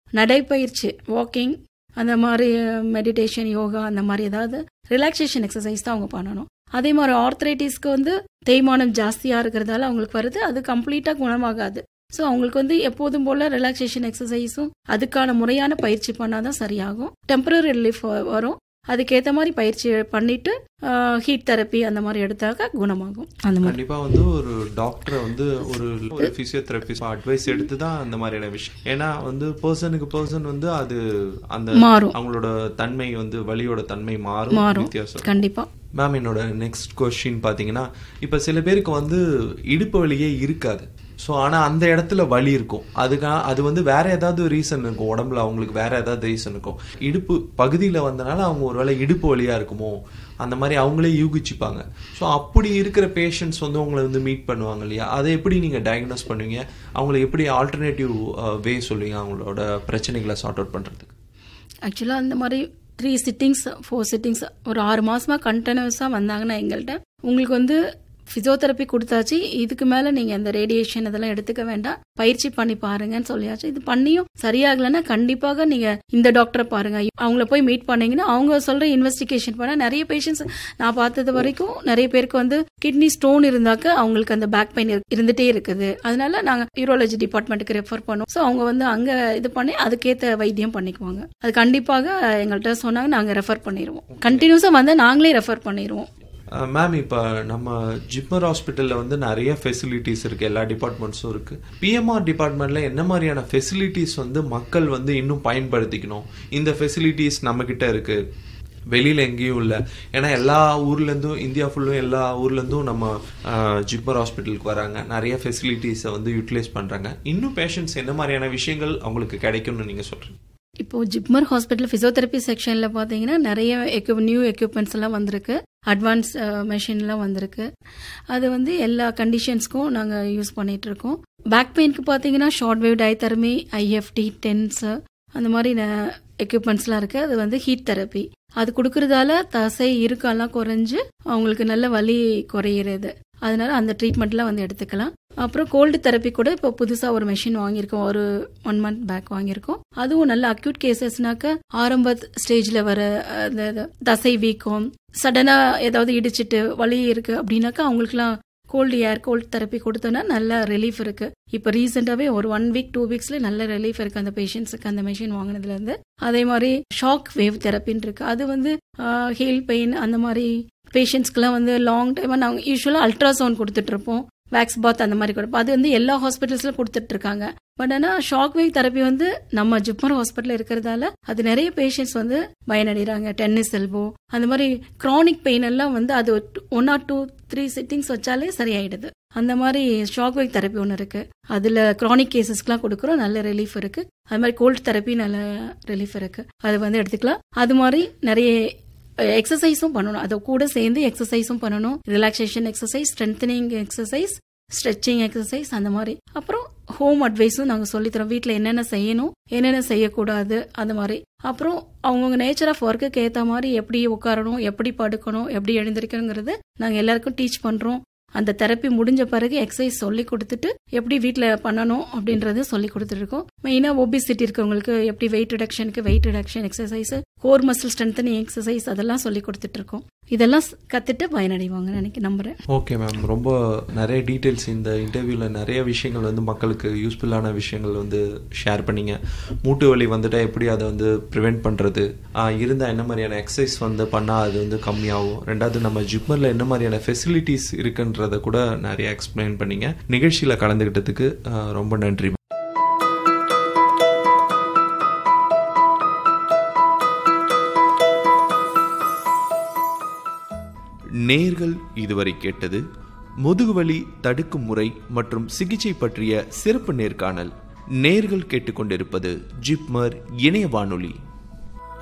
நடைப்பயிற்சி, வாக்கிங், அந்த மாதிரி மெடிடேஷன், யோகா, அந்த மாதிரி ஏதாவது ரிலாக்ஸேஷன் எக்ஸசைஸ் தான் அவங்க பண்ணணும். அதே மாதிரி ஆர்த்ரைட்டிஸ்க்கு வந்து தேய்மானம் ஜாஸ்தியாக இருக்கிறதால அவங்களுக்கு வருது, அது கம்ப்ளீட்டாக குணமாகாது. ஸோ அவங்களுக்கு வந்து எப்போதும் போல் ரிலாக்ஸேஷன் எக்ஸசைஸும் அதுக்கான முறையான பயிற்சி பண்ணாதான் சரியாகும். டெம்பரரி ரிலீஃப் வரும். அதுக்கேற்ற மாதிரி பயிற்சி பண்ணிட்டு ஹீட் தெரப்பி அந்த மாதிரி எடுத்தாக்க குணமாகும். அந்த மாதிரி கண்டிப்பாக வந்து ஒரு டாக்டரை வந்து ஒரு ஃபிசியோதெரபிஸ்ட் அட்வைஸ் எடுத்து தான் அந்த மாதிரியான விஷயம். ஏன்னா வந்து பர்சன் வந்து அது அந்த மாறும், அவங்களோட தன்மை வந்து வலியோட தன்மை மாறும் வித்தியாசம். கண்டிப்பா. மேம், என்னோட நெக்ஸ்ட் கொஸ்டின் பார்த்தீங்கன்னா, இப்போ சில பேருக்கு வந்து இடுப்பு வலியே இருக்காது. ஸோ ஆனால் அந்த இடத்துல வலி இருக்கும். அது வந்து வேற ஏதாவது ரீசன் இருக்கும், உடம்புல அவங்களுக்கு வேற ஏதாவது ரீசன் இருக்கும். இடுப்பு பகுதியில் வந்தனால அவங்க ஒருவேளை இடுப்பு வலியா இருக்குமோ அந்த மாதிரி அவங்களே யூகிச்சுப்பாங்க. ஸோ அப்படி இருக்கிற பேஷண்ட்ஸ் வந்து உங்களை வந்து மீட் பண்ணுவாங்க இல்லையா, அதை எப்படி நீங்கள் டயக்னோஸ் பண்ணுவீங்க? அவங்களை எப்படி ஆல்டர்னேட்டிவ் வே சொல்லுவீங்க அவங்களோட பிரச்சனைகளை சார்ட் அவுட் பண்ணுறதுக்கு? ஆக்சுவலாக அந்த மாதிரி 3 சிட்டிங்ஸ் 4 சிட்டிங்ஸ் ஒரு 6 மாசமா கண்டினியூஸாக வந்தாங்கன்னா எங்கள்கிட்ட உங்களுக்கு வந்து ஃபிசியோதெரப்பி கொடுத்தாச்சு, இதுக்கு மேலே நீங்கள் அந்த ரேடியேஷன் இதெல்லாம் எடுத்துக்க வேண்டாம், பயிற்சி பண்ணி பாருங்கன்னு சொல்லியாச்சு. இது பண்ணியும் சரியாகலைன்னா கண்டிப்பாக நீங்கள் இந்த டாக்டரை பாருங்க, அவங்கள போய் மீட் பண்ணீங்கன்னா அவங்க சொல்கிற இன்வெஸ்டிகேஷன் பண்ண நிறைய பேஷண்ட்ஸ் நான் பார்த்தது வரைக்கும் நிறைய பேருக்கு வந்து கிட்னி ஸ்டோன் இருந்தாக்க அவங்களுக்கு அந்த பேக் பெயின் இருந்துகிட்டே இருக்குது. அதனால நாங்கள் யூரோலஜி டிபார்ட்மெண்ட்டுக்கு ரெஃபர் பண்ணுவோம். ஸோ அவங்க வந்து அங்கே இது பண்ணி அதுக்கேற்ற வைத்தியம் பண்ணிக்குவாங்க. அது கண்டிப்பாக எங்கள்கிட்ட சொன்னாங்க, நாங்கள் ரெஃபர் பண்ணிடுவோம். கண்டினியூஸாக வந்து நாங்களே ரெஃபர் பண்ணிடுவோம். மேம், இப்போ நம்ம ஜிப்மர் ஹாஸ்பிட்டலில் வந்து நிறைய ஃபெசிலிட்டிஸ் இருக்குது, எல்லா டிபார்ட்மெண்ட்ஸும் இருக்குது. பிஎம்ஆர் டிபார்ட்மெண்ட்டில் என்ன மாதிரியான ஃபெசிலிட்டிஸ் வந்து மக்கள் வந்து இன்னும் பயன்படுத்திக்கணும்? இந்த ஃபெசிலிட்டிஸ் நம்மக்கிட்ட இருக்குது, வெளியில் எங்கேயும் இல்லை. ஏன்னா எல்லா ஊர்லேருந்தும், இந்தியா ஃபுல்லும் எல்லா ஊர்லேருந்தும் நம்ம ஜிப்மர் ஹாஸ்பிட்டலுக்கு வராங்க, நிறைய ஃபெசிலிட்டிஸை வந்து யூட்டிலைஸ் பண்ணுறாங்க. இன்னும் பேஷண்ட்ஸ் என்ன மாதிரியான விஷயங்கள் அவங்களுக்கு கிடைக்கும்னு நீங்கள் சொல்கிறீங்க? இப்போ ஜிப்மர் ஹாஸ்பிட்டல் ஃபிசியோதெரப்பி செக்ஷனில் பார்த்தீங்கன்னா நிறைய நியூ எக்யூப்மெண்ட்ஸ் எல்லாம் வந்திருக்கு, அட்வான்ஸ் மெஷின்லாம் வந்திருக்கு. அது வந்து எல்லா கண்டிஷன்ஸ்க்கும் நாங்கள் யூஸ் பண்ணிட்டு இருக்கோம். பேக் பெயினுக்கு பார்த்தீங்கன்னா ஷார்ட் வேவ் டயதெரமி, ஐஎஃப்டி, டென்ஸ், அந்த மாதிரி எக்யூப்மெண்ட்ஸ்லாம் இருக்குது. அது வந்து ஹீட் தெரப்பி அது கொடுக்கறதால தசை இருக்கலாம் குறைஞ்சு அவங்களுக்கு நல்ல வலி குறையிறது. அதனால அந்த ட்ரீட்மெண்ட்லாம் வந்து எடுத்துக்கலாம். அப்புறம் கோல்டு தெரப்பி கூட இப்போ புதுசாக ஒரு மெஷின் வாங்கியிருக்கோம், ஒரு 1 month பேக் வாங்கியிருக்கோம். அதுவும் நல்ல அக்யூட் கேசஸ்னாக்க ஆரம்ப ஸ்டேஜில் வர அந்த தசை வீக்கம், சடனாக ஏதாவது இடிச்சிட்டு வலி இருக்கு அப்படின்னாக்கா அவங்களுக்குலாம் கோல்டு தெரப்பி கொடுத்தோன்னா நல்ல ரிலீஃப் இருக்கு. இப்போ ரீசெண்டாகவே ஒரு 1 week 2 weeksல நல்ல ரிலீஃப் இருக்கு அந்த பேஷண்ட்ஸுக்கு அந்த மெஷின் வாங்கினதுலேருந்து. அதே மாதிரி ஷாக் வேவ் தெரப்பின்னு இருக்கு. அது வந்து ஹீல் பெயின் அந்த மாதிரி பேஷண்ட்ஸ்க்குலாம் வந்து லாங் டைமாக நாங்கள் யூஸ்வலாக அல்ட்ராசவுண்ட் கொடுத்துட்டு இருப்போம், வேக்ஸ் பாத் அந்த மாதிரி கொடுப்போம். அது வந்து எல்லா ஹாஸ்பிட்டல்ஸ்ல கொடுத்துட்டு இருக்காங்க. பட் ஆனால் ஷாக் வேவ் தெரப்பி வந்து நம்ம ஜிப்மர் ஹாஸ்பிட்டல் இருக்கிறதால அது நிறைய பேஷண்ட்ஸ் வந்து பயனடைகிறாங்க. டென்னிஸ் எல்போ அந்த மாதிரி கிரானிக் பெயின் எல்லாம் வந்து அது 1 or 2 3 சிட்டிங்ஸ் வச்சாலே சரியாயிடுது. அந்த மாதிரி ஷாக் வேவ் தெரப்பி ஒன்று இருக்கு, அதில் கிரானிக் கேசஸ்க்குலாம் கொடுக்குறோம், நல்ல ரிலீஃப் இருக்கு. அது மாதிரி கோல்டு தெரப்பி நல்ல ரிலீஃப் இருக்கு, அது வந்து எடுத்துக்கலாம். அது மாதிரி நிறைய எக்ஸசைஸும் பண்ணணும், அதை கூட சேர்ந்து எக்ஸசைஸும் பண்ணணும். Relaxation exercise, strengthening exercise, stretching exercise அந்த மாதிரி. அப்புறம் ஹோம் அட்வைஸும் நாங்கள் சொல்லித்தரோம், வீட்டில் என்னென்ன செய்யணும் என்னென்ன செய்யக்கூடாது அந்த மாதிரி. அப்புறம் அவங்கவுங்க நேச்சர் ஆஃப் ஒர்க்குக்கு ஏற்ற மாதிரி எப்படி உட்காரணும், எப்படி படுக்கணும், எப்படி எழுந்திருக்கணுங்கிறது நாங்கள் எல்லாருக்கும் டீச் பண்ணுறோம். அந்த தெரப்பி முடிஞ்ச பிறகு எக்ஸசைஸ் சொல்லி கொடுத்துட்டு எப்படி வீட்டில் பண்ணணும் அப்படின்றத சொல்லி கொடுத்துருக்கோம். மெயினாக ஒபிசிட்டி இருக்கவங்களுக்கு எப்படி wait reduction exercise, core muscle strengthening exercise அதெல்லாம் சொல்லி கொடுத்துட்டு இருக்கோம். இதெல்லாம் கற்றுட்டு பயனடைவாங்கன்னு எனக்கு நம்புறேன். ஓகே மேம், ரொம்ப நிறைய டீட்டெயில்ஸ் இந்த இன்டர்வியூவில் நிறைய விஷயங்கள் வந்து மக்களுக்கு யூஸ்ஃபுல்லான விஷயங்கள் வந்து ஷேர் பண்ணிங்க. மூட்டு வலி வந்துட்டால் எப்படி அதை வந்து ப்ரிவெண்ட் பண்ணுறது, இருந்தால் என்ன மாதிரியான எக்ஸசைஸ் வந்து பண்ணால் அது வந்து கம்மியாகும், ரெண்டாவது நம்ம ஜிப்மரில் என்ன மாதிரியான ஃபெசிலிட்டிஸ் இருக்குன்றதை கூட நிறைய எக்ஸ்பிளைன் பண்ணிங்க. நிகழ்ச்சியில் கலந்துக்கிட்டதுக்கு ரொம்ப நன்றி. நேர்கள் இதுவரை கேட்டது முதுகுவலி தடுக்கும் முறை மற்றும் சிகிச்சை பற்றிய சிறப்பு நேர்காணல். நேர்கள் கேட்டுக்கொண்டிருப்பது ஜிப்மர் இணைய வானொலி.